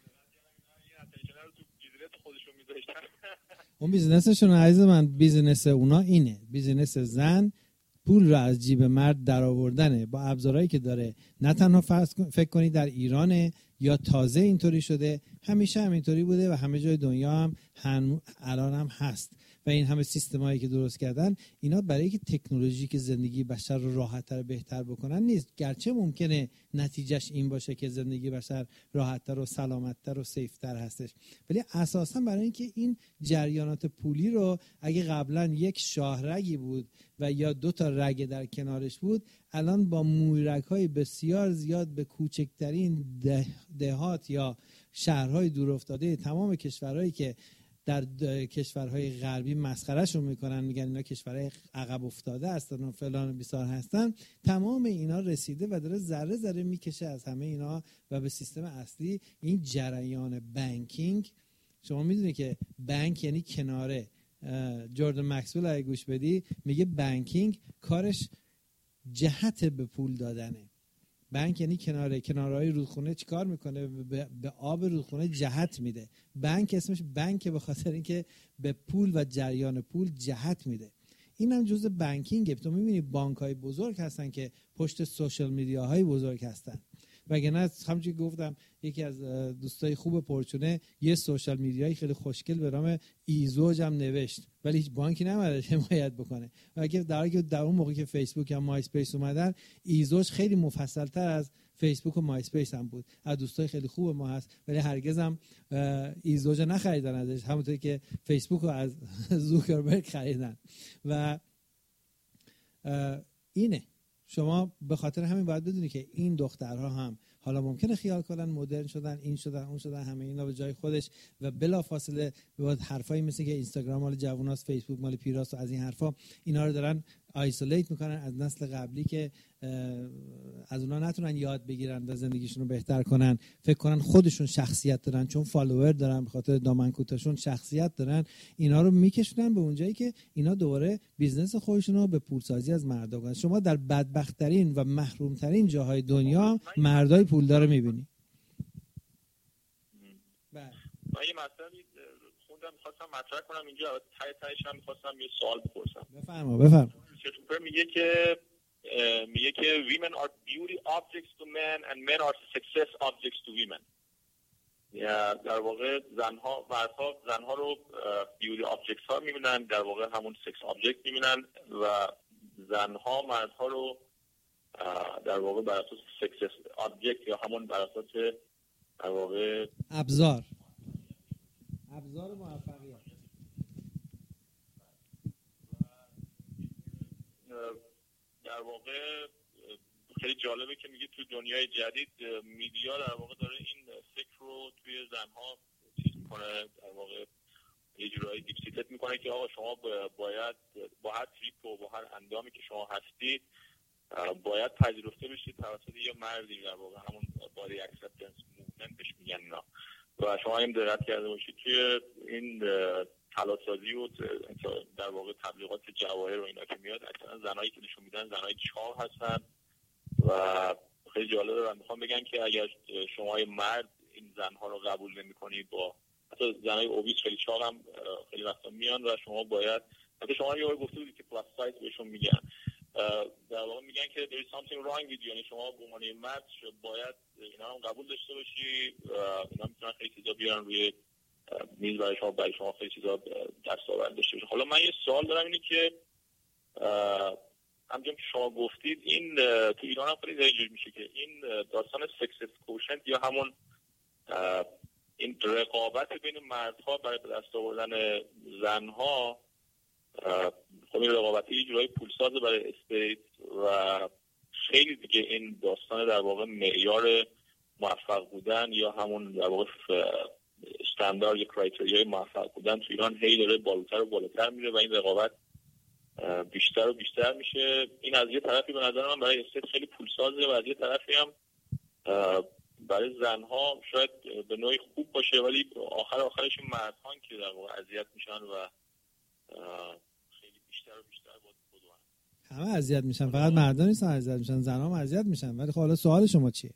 اون بیزنسشون عزیز من، بیزنس اونا اینه، بیزنس زن پول رو از جیب مرد در آوردنه با ابزارهایی که داره. نه تنها فرض فکر کنی در ایرانه یا تازه اینطوری شده، همیشه همینطوری بوده و همه جای دنیا هم, هم الان هم هست. و این همه سیستمایی که درست کردن اینا برای اینکه تکنولوژی که زندگی بشر رو راحت‌تر و بهتر بکنن نیست، گرچه ممکنه نتیجهش این باشه که زندگی بشر راحت‌تر و سلامت‌تر و سیف‌تر هستش، ولی اساساً برای اینکه این جریانات پولی رو اگه قبلا یک شاهرگی بود و یا دو تا رگ در کنارش بود، الان با مویرگ‌های بسیار زیاد به کوچکترین ده، دهات یا شهرهای دورافتاده تمام کشورهایی که در کشورهای غربی مسخرهشون میکنن، میگن اینا کشورهای عقب افتاده هستن و فلان و بیسار هستن، تمام اینا رسیده و داره ذره ذره میکشه از همه اینا و به سیستم اصلی این جریان بانکینگ. شما میدونی که بانک یعنی کناره. جردن مکسول اگه گوش بدی میگه بانکینگ کارش جهت به پول دادنه. بانک یعنی کناره، کنارهای رودخونه چیکار میکنه؟ به آب رودخونه جهت میده. بانک اسمش بانک به خاطر اینکه به پول و جریان پول جهت میده. این هم جزء بانکینگه. تو میبینی بانک‌های بزرگ هستن که پشت سوشال میدیاهای بزرگ هستن. وگرنه همونجوری گفتم یکی از دوستای خوب پرچونه یه سوشال میدیایی خیلی خوشگل به نام ایزوج هم نوشت، ولی هیچ بانکی نمیاد حمایت بکنه. و اگه در حالی که در اون موقع که فیسبوک یا مای اسپیس اومدن، ایزوج خیلی مفصل‌تر از فیسبوک و مای اسپیس هم بود. از دوستای خیلی خوب ما هست، ولی هرگز هم ایزوج نخریدن ازش، همونطوری که فیسبوک رو از زوکربرگ خریدن. و اینه شما به خاطر همین باید بدونی که این دخترها هم حالا ممکنه خیال کنن مدرن شدن، این شدن اون شدن، همه اینا به جای خودش و بلافاصله به حرفایی مثل که اینستاگرام مال جووناست، فیسبوک مال پیراست و از این حرفا، اینا رو دارن آیسولیت میکنن از نسل قبلی که از اونا نتونن یاد بگیرن و زندگیشون رو بهتر کنن، فکر کنن خودشون شخصیت دارن چون فالوور دارن، به خاطر دامن کوتاهشون شخصیت دارن. اینا رو میکشونن به اونجایی که اینا دوباره بیزنس خودشون رو به پولسازی از مردا کنن. شما در بدبخت‌ترین و محروم‌ترین جاهای دنیا مردای پولدار رو میبینی. بله. من یه مطلبی خوندم می‌خواستم مطرح کنم اینجا، ته تهش هم می‌خواستم یه سوال بپرسم. بفرما بفرما. چطور میگه که میگه که women are beauty objects to men and men are success objects to women. یا در واقع زنها مردها زنها رو بیوتی آبجکت ها میبینن، در واقع همون سکس آبجکت میبینن و زنها مردها رو در واقع بر اساس سکس آبجکت یا همون بر اساس در واقع ابزار ابزار موفقیت. در واقع خیلی جالبه که میگه تو دنیای جدید میدیا در واقع داره این فکر رو توی زنها چیز میکنه، در واقع یه جورایی دیکتیت میکنه که آقا شما باید با هر تریپ و با هر اندامی که شما هستید باید پذیرفته بشید توسط یه مردی، در واقع همون بادی اکسپتنس موومنت بهش میگن اینا. و شما هم دقت کرده باشید توی این طلاسازی و در واقع تبلیغات جواهر و اینا که میاد، اکثرا زنایی که نشون میدن زنای چاق هستن و خیلی جالبه. و میخوام بگم که اگر شما مرد این زنها رو قبول نمی‌کنید، با حتی زنای اوبیس خیلی چاق هم خیلی وقتا میان و شما باید، حتی شما یه بار گفته بودید که پلاس سایز بهشون میگن، در واقع میگن که there is something wrong with you، یعنی شما به عنوان مرد باید اینا رو قبول داشته باشی. اینا میتونن خیلی چیزا بیارن روی میز برای شما، برای شما خیلی چیزا دستاورد داشته باشه. حالا من یه سوال دارم، اینه که همونجوری که شما گفتید این تو ایران هم خیلی اینجوری میشه که این داستان سکس کوشنت یا همون این رقابت بین مردها برای به دست آوردن زنها، خب این رقابت یه جورایی پولسازه برای استیت و خیلی دیگه این داستان در واقع معیار موفق بودن یا همون در واقع استاندارد یا کرایتریای موفق بودن تو ایران هی داره بالاتر و بالاتر میره و این رقابت بیشتر و بیشتر میشه. این از یه طرفی به نظر من برای استیت خیلی پولسازه و از یه طرفی هم برای زنها شاید به نوعی خوب باشه، ولی آخر آخرش مردان که در واقع اذیت میشن و خیلی بیشتر و بیشتر بدون همه اذیت میشن، فقط مردان نیستن اذیت میشن، زنها هم اذیت میشن. ولی خب حالا سوال شما چیه؟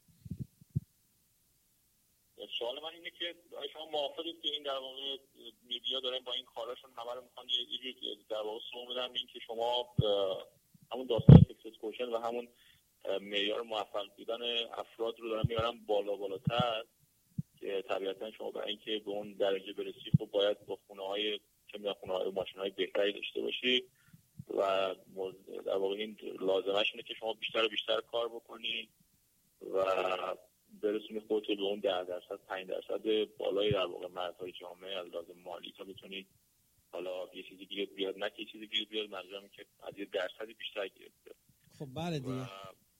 سوال من اینه که شما موافقید که این در واقع میدیا دارن با این کاراشون همه رو میخوان یه جوری در واقع سوم بدن این که شما همون داستان سکس کوشن و همون معیار موفق بودن افراد رو دارن میارن بالا بالاتر طبیعتا شما برای اینکه به اون درجه برسی خب باید با خونه‌های چه می‌دونم خونه‌های ماشین‌های بهتری داشته باشی و در واقع این لازمش اینه که شما بیشتر و بیشتر کار بکنی و برسونی خودت به اون ده درصد پنج درصد بالای در واقع مرزهای جامعه از لازم مالی تا بتونی حالا یه چیزی گیرت بیاد، نه که یه چیزی گیرت بیاد منظورم که از یه درصدی بیشتر گیرت بیاد. خب بله دیگه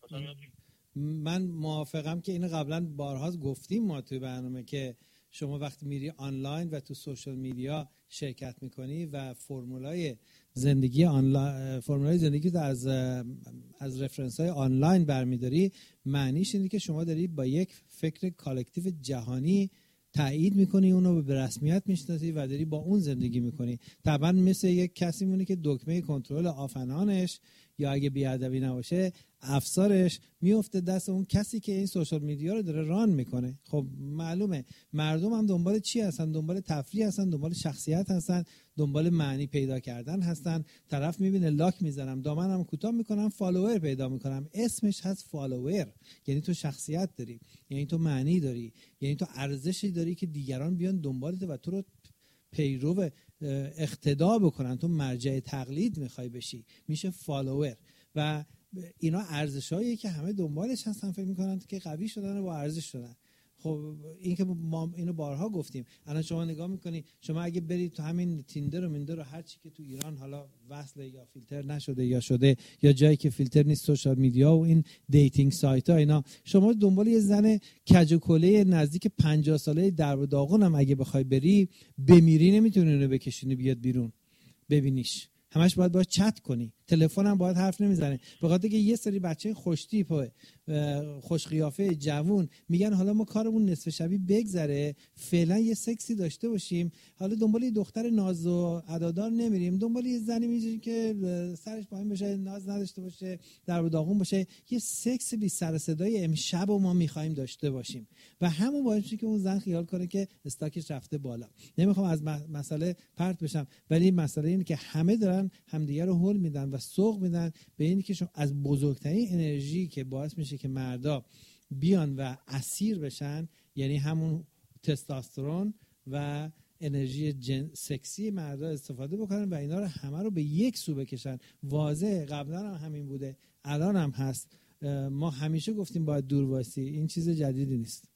من موافقم که اینو قبلا بارها گفتیم ما توی برنامه که شما وقتی میری آنلاین و تو سوشال میدیا شرکت میکنی و فرمولای زندگی آنلاین فرمولای زندگی تو از از رفرنس های آنلاین برمیداری، معنیش اینه که شما داری با یک فکر کالکتیو جهانی تایید میکنی، اونو به رسمیت میشناسی و داری با اون زندگی میکنی. طبعا مثل یک کسی مونه که دکمه کنترل آفنانش یا اگه بیادبی نباشه افسارش میفته دست اون کسی که این سوشال میدیا رو داره ران میکنه. خب معلومه مردم هم دنبال چی هستن؟ دنبال تفریح هستن، دنبال شخصیت هستن، دنبال معنی پیدا کردن هستن. طرف میبینه لاک میزنم، دامنم کوتاه میکنم، فالوور پیدا میکنم. اسمش هست فالوور، یعنی تو شخصیت داری، یعنی تو معنی داری، یعنی تو ارزشی داری که دیگران بیان دنبالت و تو رو پیرو اقتدا بکنن. تو مرجع تقلید میخوای بشی، میشه فالوور. و اینا ارزشاییه که همه دنبالش هستن، فکر میکنن که قوی شدن و با ارزش شدن. خب این که ما اینو بارها گفتیم. الان شما نگاه میکنی، شما اگه برید تو همین تیندر و میندر و هر چی که تو ایران حالا وصل یا فیلتر نشده یا شده یا جایی که فیلتر نیست، سوشال میدیا و این دیتینگ سایت ها، اینا شما دنبال یه زن کج و کله نزدیک پنجاه ساله درب و داغون هم اگه بخوای بری، بمیری نمیتونی اونو بکشونی بیاد بیرون ببینیش. همش باید باید چت کنی، تلفن هم باید حرف نمیزنه. به خاطر که یه سری بچه خوش تیپ خوش قیافه جوون میگن حالا ما کارمون نصف شبی بگذره، فعلا یه سکسی داشته باشیم، حالا دنبال یه دختر ناز و عدادار نمیریم، دنبال یه زنی میگیم که سرش پایین بشه، ناز نداشته باشه، در و داغون باشه، یه سکس بی سر صدای امشب و ما میخوایم داشته باشیم. و همون باعث میشه که اون زن خیال کنه که استاکش رفته بالا. نمیخوام از مسئله پرت بشم، ولی مسئله اینه که همه دارن همدیگه رو هول میدن و سوق میدن به اینی که شما از بزرگترین انرژی که باعث میشه که مردا بیان و اسیر بشن، یعنی همون تستوسترون و انرژی جن سکسی مردا استفاده بکنن و اینا رو همه رو به یک سو بکشن. واضحه، قبلا هم همین بوده، الان هم هست. ما همیشه گفتیم باید دور وایسی، این چیز جدیدی نیست.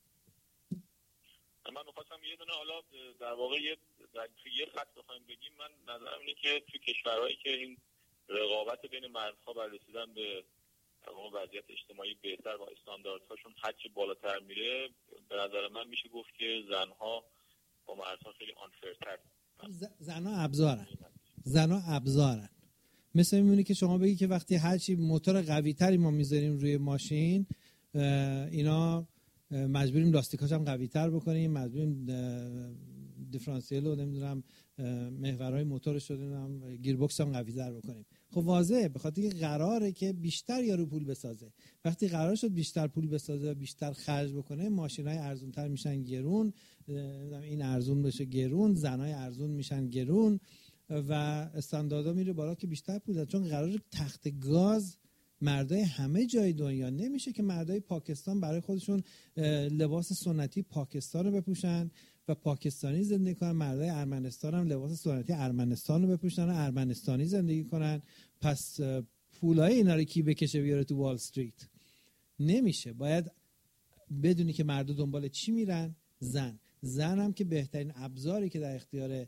من می‌خواستم یه دونه حالا در واقع یه تو یه خط بخوایم بگیم، من نظرم اینه که تو کشورهایی که این رقابت بین مردها برای رسیدن به تمام وضعیت اجتماعی بهتر و استانداردهاشون هرچی بالاتر میره، به نظر من میشه گفت که زنها با مردها خیلی آنفرتر. زنها ابزارن، زنها ابزارن. مثل میمونه که شما بگی که وقتی هرچی موتور قوی تری ما میذاریم روی ماشین، اینا مجبوریم لاستیکاش هم قوی تر بکنیم، مجبوریم دیفرانسیل رو نمیدونم محورهای موتورش رو نمیدونم گیر باکس هم قوی تر بکنیم. خب واضحه، به خاطر اینکه قراره که بیشتر یارو پول بسازه. وقتی قرار شد بیشتر پول بسازه، بیشتر خرج بکنه، ماشینای ارزونتر میشن گرون، این ارزون بشه گرون، زنای ارزون میشن گرون و استانداردها میره بالا که بیشتر پول داد. چون قراره تخت گاز مردای همه جای دنیا، نمیشه که مردای پاکستان برای خودشون لباس سنتی پاکستان رو بپوشن و پاکستانی زندگی کنن، مردای ارمنستان هم لباس سنتی ارمنستان رو بپوشن و ارمنستانی زندگی کنن. پس پولای اینا رو کی بکشه بیاره تو وال استریت؟ نمیشه. باید بدونی که مردا دنبال چی میرن. زن زن هم که بهترین ابزاری که در اختیار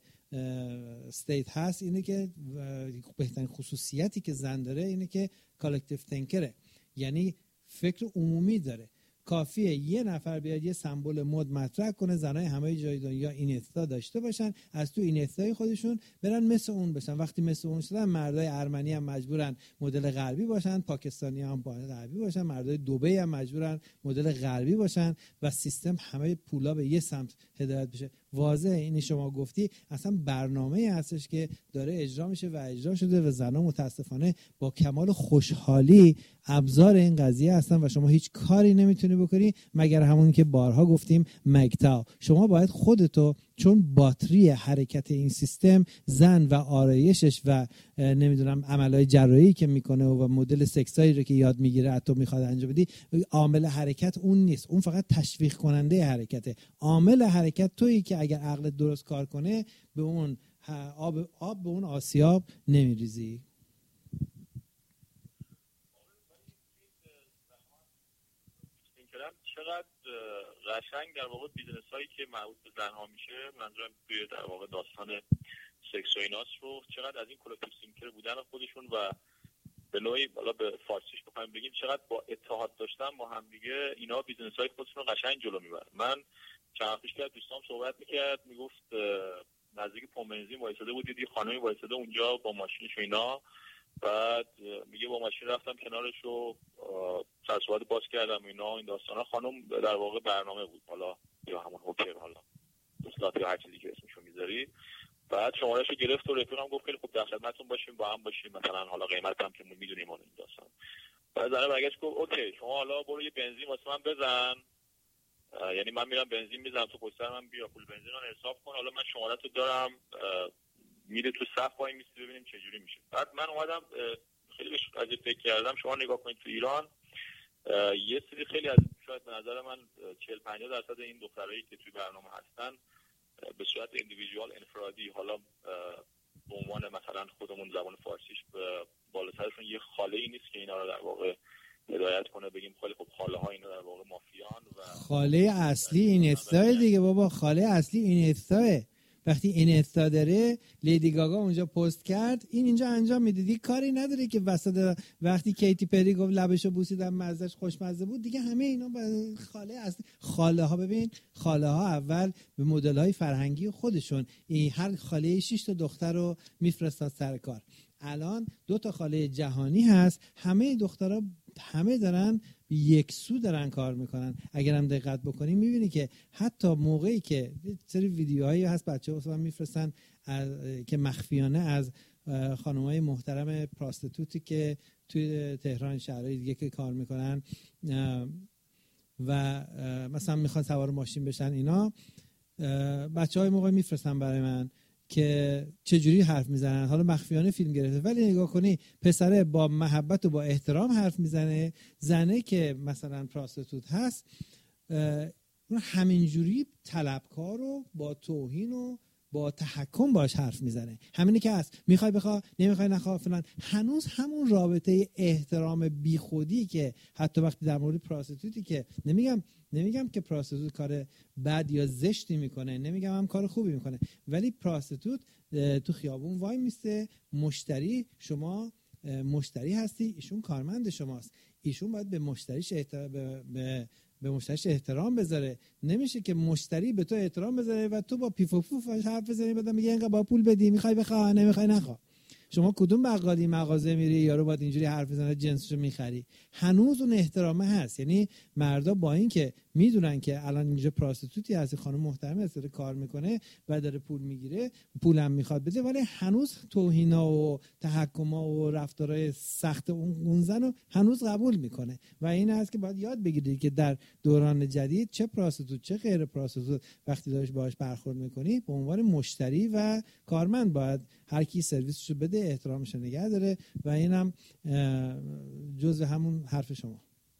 استیت هست اینه که بهترین خصوصیتی که زن داره اینه که کالکتیو تینکره، یعنی فکر عمومی داره. کافیه یه نفر بیاد یه سمبل مد مطرح کنه، زنای همه جای دنیا اینستا داشته باشن، از تو اینستای خودشون برن مثل اون بشن. وقتی مثل اون شدن، مردای ارمنی هم مجبورن مدل غربی باشن، پاکستانی هم مدل غربی باشن، مردای دبی هم مجبورن مدل غربی باشن و سیستم همه پولا به یه سمت هدایت بشه. واضحه اینی شما گفتی اصلا برنامه‌ای هستش که داره اجرا میشه و اجرا شده و زنان متاسفانه با کمال خوشحالی ابزار این قضیه هستن و شما هیچ کاری نمیتونی بکنی مگر همون که بارها گفتیم مگتا. شما باید خودتو چون باتری حرکت این سیستم زن و آرایشش و نمیدونم عملهای جراحی که میکنه و مدل سکسایی رو که یاد میگیره حتی میخواد انجام بدی، عامل حرکت اون نیست، اون فقط تشویق کننده حرکته. عامل حرکت تویی که اگر عقلت درست کار کنه به اون آب آب به اون آسیاب نمیریزی. چقدر قشنگ در واقع بیزنس هایی که مربوط به زنها میشه، منظورم توی در واقع داستان سکس و ایناست رو، چقدر از این کلکتیو سینکر بودن خودشون و به نوعی حالا به فارسیش بخوایم بگیم چقدر با اتحاد داشتن با هم دیگه اینا بیزنس های خودشون رو قشنگ جلو میبرن. من چند وقت پیش که دوستام صحبت میکرد میگفت نزدیک پمپ بنزین وایساده بود، یه خانمی وایساده اونجا با ماشینش و اینا، بعد میگه با ماشین رفتم کنارش و سرسواد باز کردم اینا این داستانا. خانم در واقع برنامه بود، حالا یا همون هوکر حالا دوستات یا هر چیزی که اسمشو میذاری. بعد شمارهشو گرفت و رفیقم گفت خیلی خوب در خدمتتون باشیم، با هم باشیم، مثلا حالا قیمت هم که میدونیم اون این داستان. بعد زنه برگشت گفت اوکی شما حالا برو یه بنزین واسه من بزن، یعنی من میرم بنزین میزنم تو پشت سر من، بیا پول بنزین رو حساب کن، حالا من شماره تو دارم، میره تو صف وای میسته ببینیم چه جوری میشه. بعد من اومدم خیلی بهش قضیه فکر کردم. شما نگاه کنید تو ایران یه سری خیلی از شاید به نظر من چهل پنجاه درصد این دخترایی که توی برنامه هستن به صورت ایندیویدوال انفرادی، حالا به عنوان مثلا خودمون زبان فارسیش بالا سرشون یه خاله ای نیست که اینا رو در واقع هدایت کنه، بگیم خیلی خب خاله ها اینا در واقع مافیان و خاله اصلی این استای دیگه بابا، خاله اصلی این استاه. وقتی این استا داره، لیدی گاگا اونجا پست کرد، این اینجا انجام میده دیگه، کاری نداره که وسط وقتی کیتی پری گفت لبشو بوسیدم مزهش خوشمزه بود دیگه، همه اینا خاله اصلی. خاله ها ببین، خاله ها اول به مدل های فرهنگی خودشون این هر خاله شش تا دختر رو میفرستاد سر کار. الان دو تا خاله جهانی هست، همه دخترها همه دارن یک سو دارن کار میکنن. اگر هم دقت بکنیم میبینی که حتی موقعی که سری ویدیوهایی هست بچه‌ها اصلا میفرستن که مخفیانه از خانم‌های محترم پراستیتوتی که توی تهران شهرهای دیگه که کار میکنن و مثلا میخوان سوار ماشین بشن، اینا بچه‌های موقع میفرستن برای من که چجوری حرف میزنن. حالا مخفیانه فیلم گرفته، ولی نگاه کنی پسره با محبت و با احترام حرف میزنه، زنه که مثلا پراستیتوت هست اون همینجوری طلبکار و با توهین و با تحکم باش حرف میزنه. همینی که هست، میخوای بخوا نمیخوای نخوا فلان. هنوز همون رابطه احترام بیخودی که حتی وقتی در مورد پراستیتوتی، که نمیگم نمیگم که پراستیتوت کار بد یا زشتی میکنه، نمیگم هم کار خوبی میکنه، ولی پراستیتوت تو خیابون وای میسته، مشتری، شما مشتری هستی، ایشون کارمند شماست، ایشون باید به مشتریش احترام به, به به مشتریش احترام بذاره. نمیشه که مشتری به تو احترام بذاره و تو با پیف و پوف حرف بزنی، بعد میگه اینقدر با پول بدی، میخوای بخواه نمیخوای نخواه. شما کدوم بقالی مغازه میری یارو باید اینجوری حرف بزنه جنسشو میخری؟ هنوز اون احترامه هست. یعنی مردا با این که میدونن که الان اینجا پراستیتوتی هست، خانم محترمه است داره کار میکنه و داره پول میگیره، پولم میخواد بده، ولی هنوز توهینا و تحکما و رفتارهای سخت اون زن رو هنوز قبول میکنه. و این هست که باید یاد بگیرید که در دوران جدید چه پراستیتوت چه غیر پراستیتوت وقتی دارش باهاش برخورد میکنی به عنوان مشتری و کارمند باید هر کی سرویسشو بده، احترامش نگه داره. و اینم جزء همون حرف شما.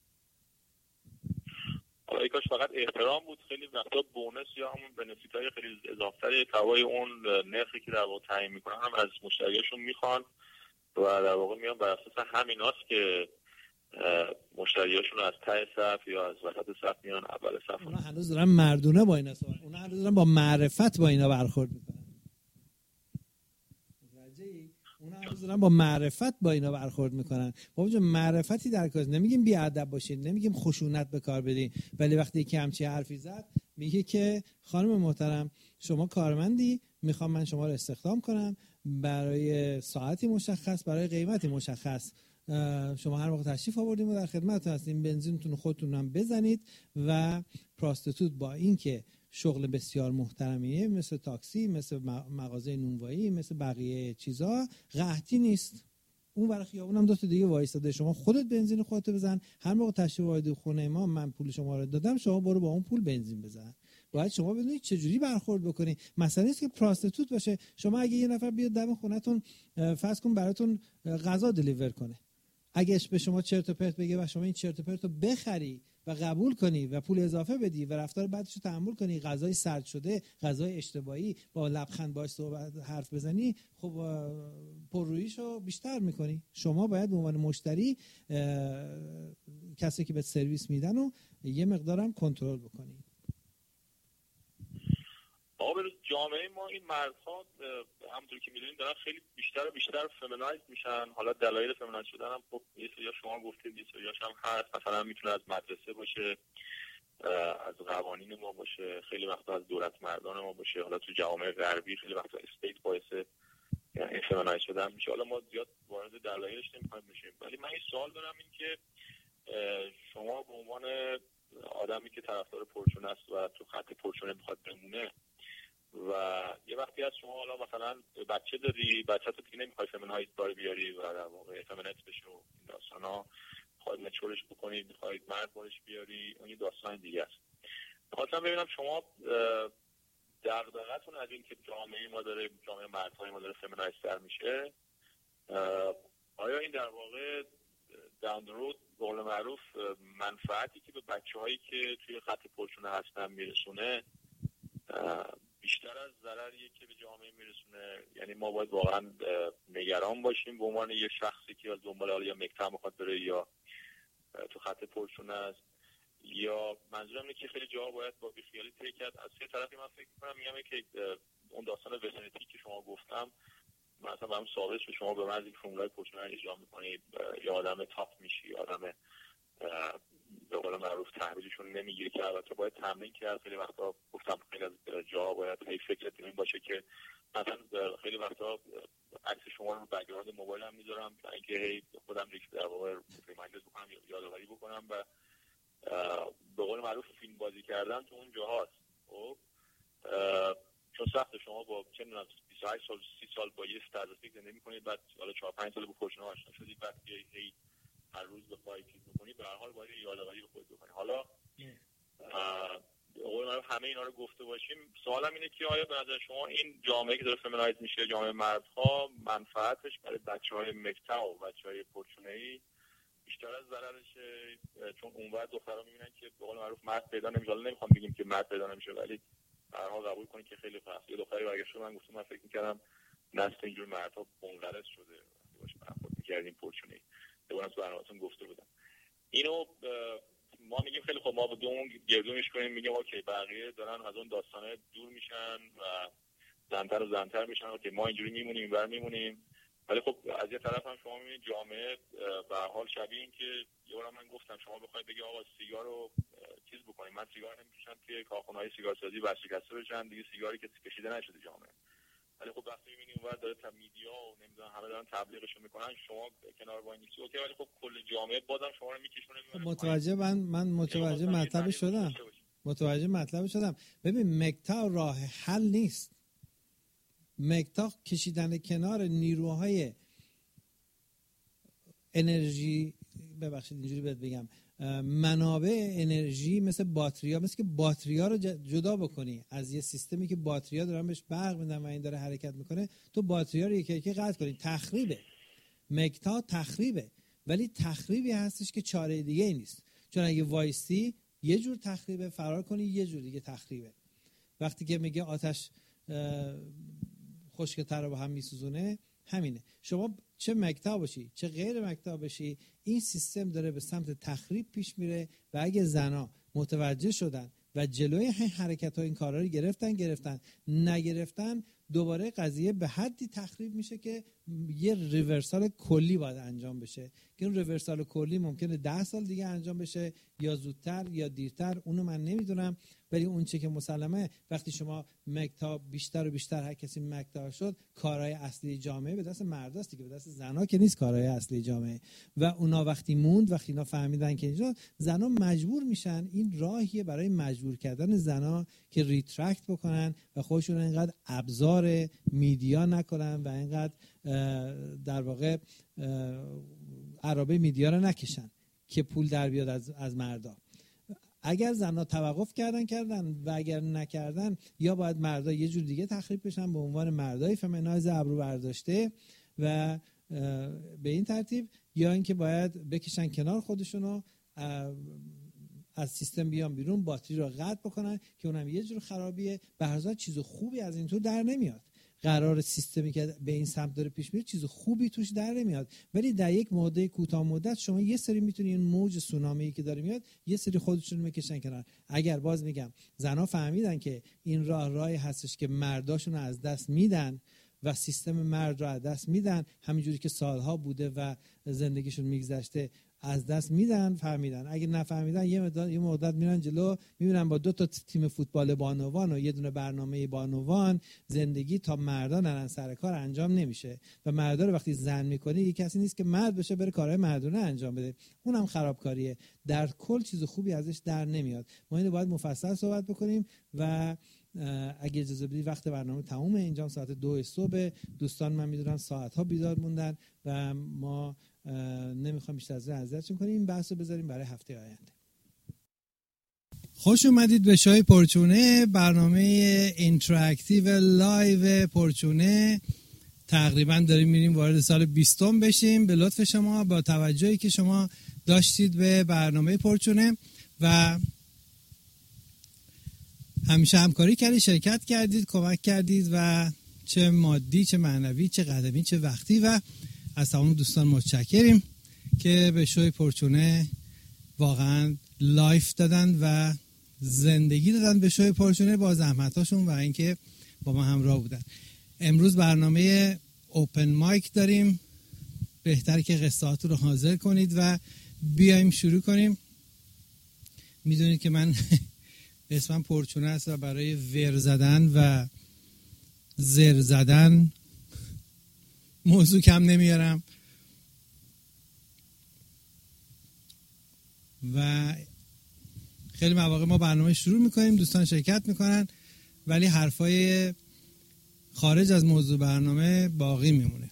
حالا کاش فقط احترام بود، خیلی وقتا بونس یا همون بنفیت‌های خیلی اضافه‌تر توای اون نرخی که در واقع تعیین میکنن هم از مشتریاشون میخوان و در واقع میان بر اساس همیناست که مشتریاشون از ته صف یا از وسط صف میان اول صف. اونا هنوز دارن مردونه با اینا صحبت، اونا هنوز دارن با معرفت با اینا برخورد میکنن. اونا هنوز دارن با معرفت با اینا برخورد میکنن. بابا جون معرفتی در کار، نمیگیم بی ادب باشین، نمیگیم خشونت به کار بدین، ولی وقتی یکی همچین حرفی زد میگه که خانم محترم شما کارمندی، میخوام من شما رو استخدام کنم برای ساعتی مشخص، برای قیمتی مشخص، شما هر موقع تشریف آوردیم و در خدمتتون هستیم، بنزینتون خودتون هم بزنید. و پراستیتوت با این که شغل بسیار محترمیه، مثل تاکسی، مثل مغازه نونوایی، مثل بقیه چیزا، قحطی نیست. اون برای خیابون هم دو تا دیگه وایساده، شما خودت بنزین خودت بزن، هر موقع تشریف وارد خونه ما من پول شما رو دادم، شما برو با اون پول بنزین بزن. باید شما بدونید چجوری برخورد بکنید. مثلا نیست که پراستیتوت باشه. شما اگه یه نفر بیاد دم خونتون فرض کن براتون غذا دلیور کنه، اگه به شما چرت و پرت بگه و شما این چرت و پرت رو بخری و قبول کنی و پول اضافه بدی و رفتار بعدش رو تحمل کنی، غذای سرد شده، غذای اشتباهی، با لبخند باهاش صحبت حرف بزنی، خب پرروییشو بیشتر میکنی. شما باید به عنوان مشتری کسی که به سرویس میدن رو یه مقدارم کنترل بکنی. آقا به جامعه ما این مردها همونطور که میدونید دارن خیلی بیشتر و بیشتر فمینایز میشن. حالا دلایل فمینایز شدن هم خب یه سری شما گفتید، یه سریاش هم هست. مثلا میتونه از مدرسه باشه، از قوانین ما باشه، خیلی وقتا از دولت مردان ما باشه. حالا تو جوامع غربی خیلی وقتا استیت باعث یعنی فمینایز شدن میشه. حالا ما زیاد وارد دلایلش نمیخوایم بشیم، ولی من این سوال دارم این که شما به عنوان آدمی که طرفدار پرچون است و تو خط پرچون میخواد بمونه و یه وقتی از شما حالا مثلا بچه داری، بچه تو دیگه نمیخوای فمینایز داری بیاری و در واقع فمینایز بشه و این داستانا، میخواید مچورش بکنید، میخواید مرد بارش بیاری، اون یه داستان دیگه است. میخواستم ببینم شما دغدغه‌تون از این که جامعه ما داره، جامعه مردهای ما داره فمینایز تر میشه، آیا این در واقع داون رود به قول معروف منفعتی که به بچه‌هایی که توی خط پرچونه هستن میرسونه بیشتر از ضرریه که به جامعه میرسونه؟ یعنی ما باید واقعا نگران باشیم به عنوان یه شخصی که از دنبال حالا یا مکتب میخواد بره یا تو خط پرچونه است، یا منظورم اینه که خیلی جاها باید با بیخیالی طی کرد. از یه طرفی من فکر می‌کنم میگم که اون داستان وسنتی که شما گفتم مثلا برام ثابت شد، شما به مرزی که فرمولای پرچونه رو اجرا می‌کنید یا آدم تاپ میشی، آدم به قول معروف تحویلشون نمیگیره که البته باید تمرین کرد. خیلی وقتا گفتم خیلی از جاها باید هی فکرت این باشه که مثلا خیلی وقتا عکس شما رو بک‌گراند موبایلم میذارم تا اینکه هی خودم ریک در واقع ریمایندر بکنم یا یادآوری بکنم و به قول معروف فیلم بازی کردن تو اون جاهاست. خب چون سخت شما با چه میدونم بیست و هشت سال سی سال با یه طرز فکر زندگی می‌کنید، بعد حالا چهار پنج سال با پرچونه آشنا شدید، بعد هی هر روز بخوای چیز بکنی، به هر حال باید یادآوری به خودت بکنی. حالا اول ما همه اینا رو گفته باشیم، سوالم اینه که آیا به نظر شما این جامعه که داره فمینایز میشه، جامعه مردها، منفعتش برای بچه‌های مکتب و بچه‌های پرچونه‌ای بیشتر از ضررشه؟ چون اونور دخترها میبینن که به قول معروف مرد پیدا نمیشه. حالا نمیخوام بگیم که مرد پیدا نمیشه، ولی به هر حال قبول کنید که خیلی فاصله. یه دختری برگشت من گفتم من فکر می‌کردم نسل اینجور مردها منقرض شده، باشه برخورد می‌کردیم پرچونه‌ای. دوباره تو برنامه‌تون گفته بودم اینو. ما میگیم خیلی خب ما با دوم گردونش کنیم، میگیم اوکی بقیه دارن از اون داستانه دور میشن و زنتر و زنتر میشن، اوکی ما اینجوری میمونیم بر میمونیم. ولی خب از یه طرف هم شما میبینید جامعه به هر حال شبیه این که یه بار من گفتم شما بخواید بگی آقا سیگار رو چیز بکنید، من سیگار نمیکشم که کارخونه‌های سیگارسازی ورشکسته بشن دیگه، سیگاری که کشیده نشده جامعه. ولی خب وقتی می‌بینی اونور داره تا میدیا و نمیدونم همه دارن تبلیغش میکنن، شما کنار وای نیستی اوکی، ولی خب کل جامعه بازم شما رو میکشونه. متوجه من من متوجه مطلب شدم متوجه مطلب شدم ببین مکتا راه حل نیست. مکتا کشیدن کنار نیروهای انرژی، ببخشید اینجوری بهت بگم، منابع انرژی مثل باتریا، مثل که باتریا رو جدا بکنی از یه سیستمی که باتریا دارن بهش برق میدن و این داره حرکت میکنه، تو باتریا رو یکی یکی قطع کنی. تخریبه. مکتا تخریبه، ولی تخریبی هستش که چاره دیگه ای نیست. چون اگه وایسی یه جور تخریبه، فرار کنی یه جور دیگه تخریبه. وقتی که میگه آتش خشک‌تر رو با هم میسوزونه، همینه. شما چه مکتا باشی چه غیر مکتا باشی، این سیستم داره به سمت تخریب پیش میره و اگه زنا متوجه شدن و جلوی این حرکت ها این کارا رو گرفتن گرفتن نگرفتن، دوباره قضیه به حدی تخریب میشه که یه ریورسال کلی باید انجام بشه که اون ریورسال کلی ممکنه ده سال دیگه انجام بشه یا زودتر یا دیرتر، اونو من نمیدونم. ولی اون چه که مسلمه وقتی شما مکتا بیشتر و بیشتر هر کسی مکتا شد، کارهای اصلی جامعه به دست مرداست دیگه، به دست زنا که نیست کارهای اصلی جامعه. و اونا وقتی موند، وقتی اینا فهمیدن که اینجا زنا مجبور میشن، این راهیه برای مجبور کردن زنا که ریترکت بکنن و خودشون اینقدر ابزار میدیا نکنن و اینقدر در واقع عرابه میدیا رو نکشن که پول در بیاد از از مردا. اگر زنها توقف کردن کردن و اگر نکردن یا باید مردا یه جور دیگه تخریب بشن به عنوان مردای فمینایز ابرو برداشته و به این ترتیب، یا اینکه باید بکشن کنار خودشونو از سیستم بیان بیرون، باتری رو قطع بکنن که اونم یه جور خرابیه. به هر حال چیز خوبی از این تو در نمیاد. قرار سیستمی که به این سمت داره پیش میره چیز خوبی توش در نمیاد، ولی در یک مدت کوتاه مدت شما یه سری میتونین موج سونامی که داره میاد یه سری خودشون رو میکشن کنار. اگر باز میگم زنا فهمیدن که این راه راهی هستش که مرداشون رو از دست میدن و سیستم مرد رو از دست میدن، همینجوری که سالها بوده و زندگیشون میگذشته از دست میدن، فهمیدن. اگه نفهمیدن یه مدت یه مدت میرن جلو، میبینن با دو تا تیم فوتبال بانوان و یه دونه برنامه بانوان زندگی تا مردا نرن سر کار انجام نمیشه و مردا رو وقتی زن میکنه یه کسی نیست که مرد بشه بره کارهای مردونه انجام بده، اونم خرابکاریه. در کل چیز خوبی ازش در نمیاد. ما اینو باید مفصل صحبت بکنیم و اگه اجازه بدید وقت برنامه تمومه. اینجا ساعت دو صبح، دوستان من میدونم ساعت ها بیدار موندن و ما نمیخوام بیشتر از این اذیتشون کنیم. این بحث رو بذاریم برای هفته آینده. خوش اومدید به شای پرچونه، برنامه اینتراکتیو لایو پرچونه. تقریبا داریم میریم وارد سال بیستم بشیم. به لطف شما، با توجهی که شما داشتید به برنامه پرچونه و همیشه همکاری کردید، شرکت کردید، کمک کردید و چه مادی چه معنوی چه قدمی چه وقتی، و از تمام دوستان متشکریم که به شوی پرچونه واقعا لایف دادن و زندگی دادن به شوی پرچونه با زحمتاشون و اینکه با ما همراه بودن. امروز برنامه اوپن مایک داریم. بهتره که قصه‌هاتون رو حاضر کنید و بیایم شروع کنیم. میدونید که من اسمم پرچونه است و برای ور زدن و زر زدن موضوع کم نمیارم و خیلی مواقع ما برنامه شروع میکنیم، دوستان شرکت میکنن ولی حرفای خارج از موضوع برنامه باقی میمونه.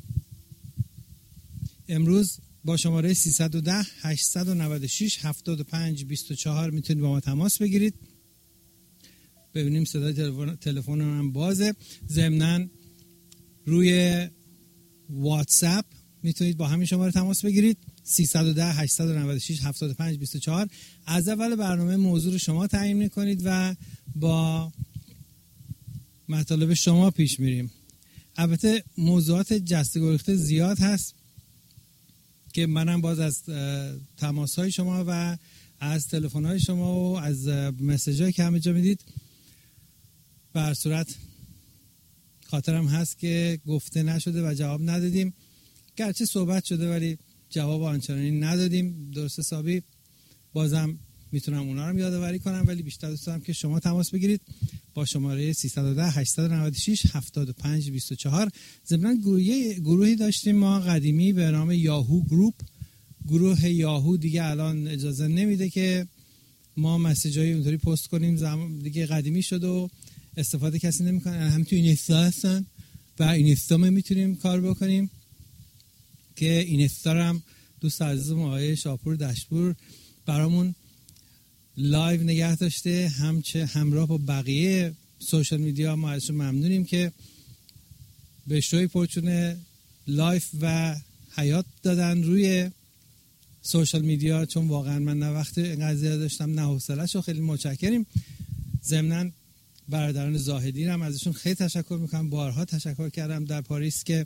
امروز با شماره سیصد و ده هشتصد و نود و شش هفتاد و پنج بیست و چهار میتونید با ما تماس بگیرید. ببینیم صدای تلفن تلفن من بازه. ضمناً روی واتساپ میتونید با همین شماره تماس بگیرید سیصد و ده هشتصد و نود و شش هفتاد و پنج بیست و چهار. از اول برنامه موضوع رو شما تعیین میکنید و با مطالب شما پیش میریم. البته موضوعات جسته گریخته زیاد هست که منم باز از تماس های شما و از تلفن های شما و از مسیج هایی که همه جا میدید به هر صورت خاطرم هست که گفته نشده و جواب ندادیم. گرچه صحبت شده ولی جواب آنچنانی ندادیم درست حسابی. بازم میتونم اونا رو یادآوری کنم ولی بیشتر دوست دارم که شما تماس بگیرید با شماره سیصد و ده هشتصد و نود و شش هفتاد و پنج بیست و چهار. ضمن گروهی گروهی داشتیم ما قدیمی به نام یاهو گروپ. گروه یاهو دیگه الان اجازه نمیده که ما مسیجای اونطوری پست کنیم، زمان دیگه قدیمی شد و استفاده کسی نمیکنه. هم تو اینستا هستن و اینستا ما میتونیم کار بکنیم که اینستا هم دوست عزیزم آقای شاپور دشپور برامون لایو نگه داشته، همچه همراه با بقیه سوشال میدیا. ما ازشون ممنونیم که به شوی پرچونه لایف و حیات دادن روی سوشال میدیا، چون واقعا من نه وقت قضیه داشتم نه حوصله‌شو. خیلی متشکریم. ضمناً برادران زاهدی هم ازشون خیلی تشکر میکنم. بارها تشکر کردم در پاریس که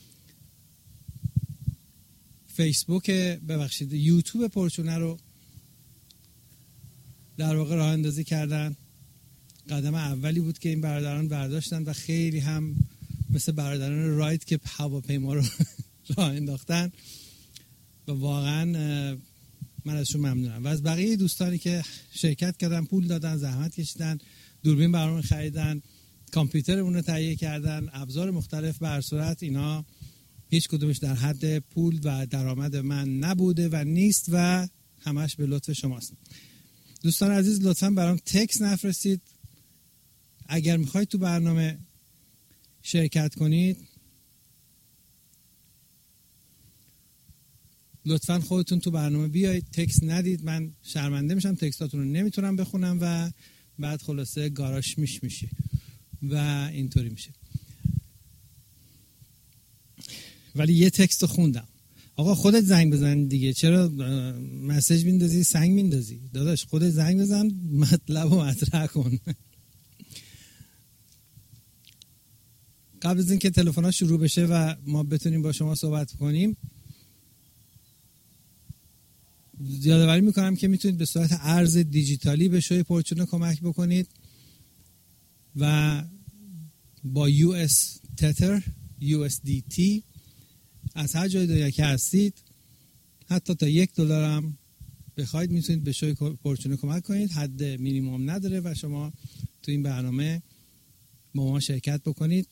فیسبوک ببخشید یوتیوب پرچونه رو در واقع راه اندازی کردن. قدم اولی بود که این برادران برداشتن و خیلی هم مثل برادران رایت که هواپیما رو راه انداختن و واقعا من ازشون ممنونم. و از بقیه دوستانی که شرکت کردن، پول دادن، زحمت کشیدن، دوربین برامون خریدن، کامپیوتر اون رو تهیه کردن، ابزار مختلف. به هر صورت اینا هیچ کدومش در حد پول و درآمد من نبوده و نیست و همش به لطف شماست. دوستان عزیز لطفاً برام تکست نفرستید. اگر میخواید تو برنامه شرکت کنید لطفاً خودتون تو برنامه بیایید، تکست ندید، من شرمنده میشم، تکستاتون رو نمیتونم بخونم و بعد خلاصه گاراش میش میشه و اینطوری میشه. ولی یه تکست خوندم. آقا خودت زنگ بزن دیگه، چرا مسیج میندازی سنگ میندازی؟ داداش خودت زنگ بزن، مطلب رو مطرح کن. قبل از اینکه تلفن‌ها شروع بشه و ما بتونیم با شما صحبت کنیم، یادآوری میکنم که میتونید به صورت ارز دیجیتالی به شوی پرچونه کمک بکنید و با یو اس تتر یو اس دی تی از هر جای دنیا که هستید، حتی تا یک دلار هم بخواید میتونید به شوی پرچونه کمک کنید. حد مینیمم نداره و شما تو این برنامه با ما شرکت بکنید.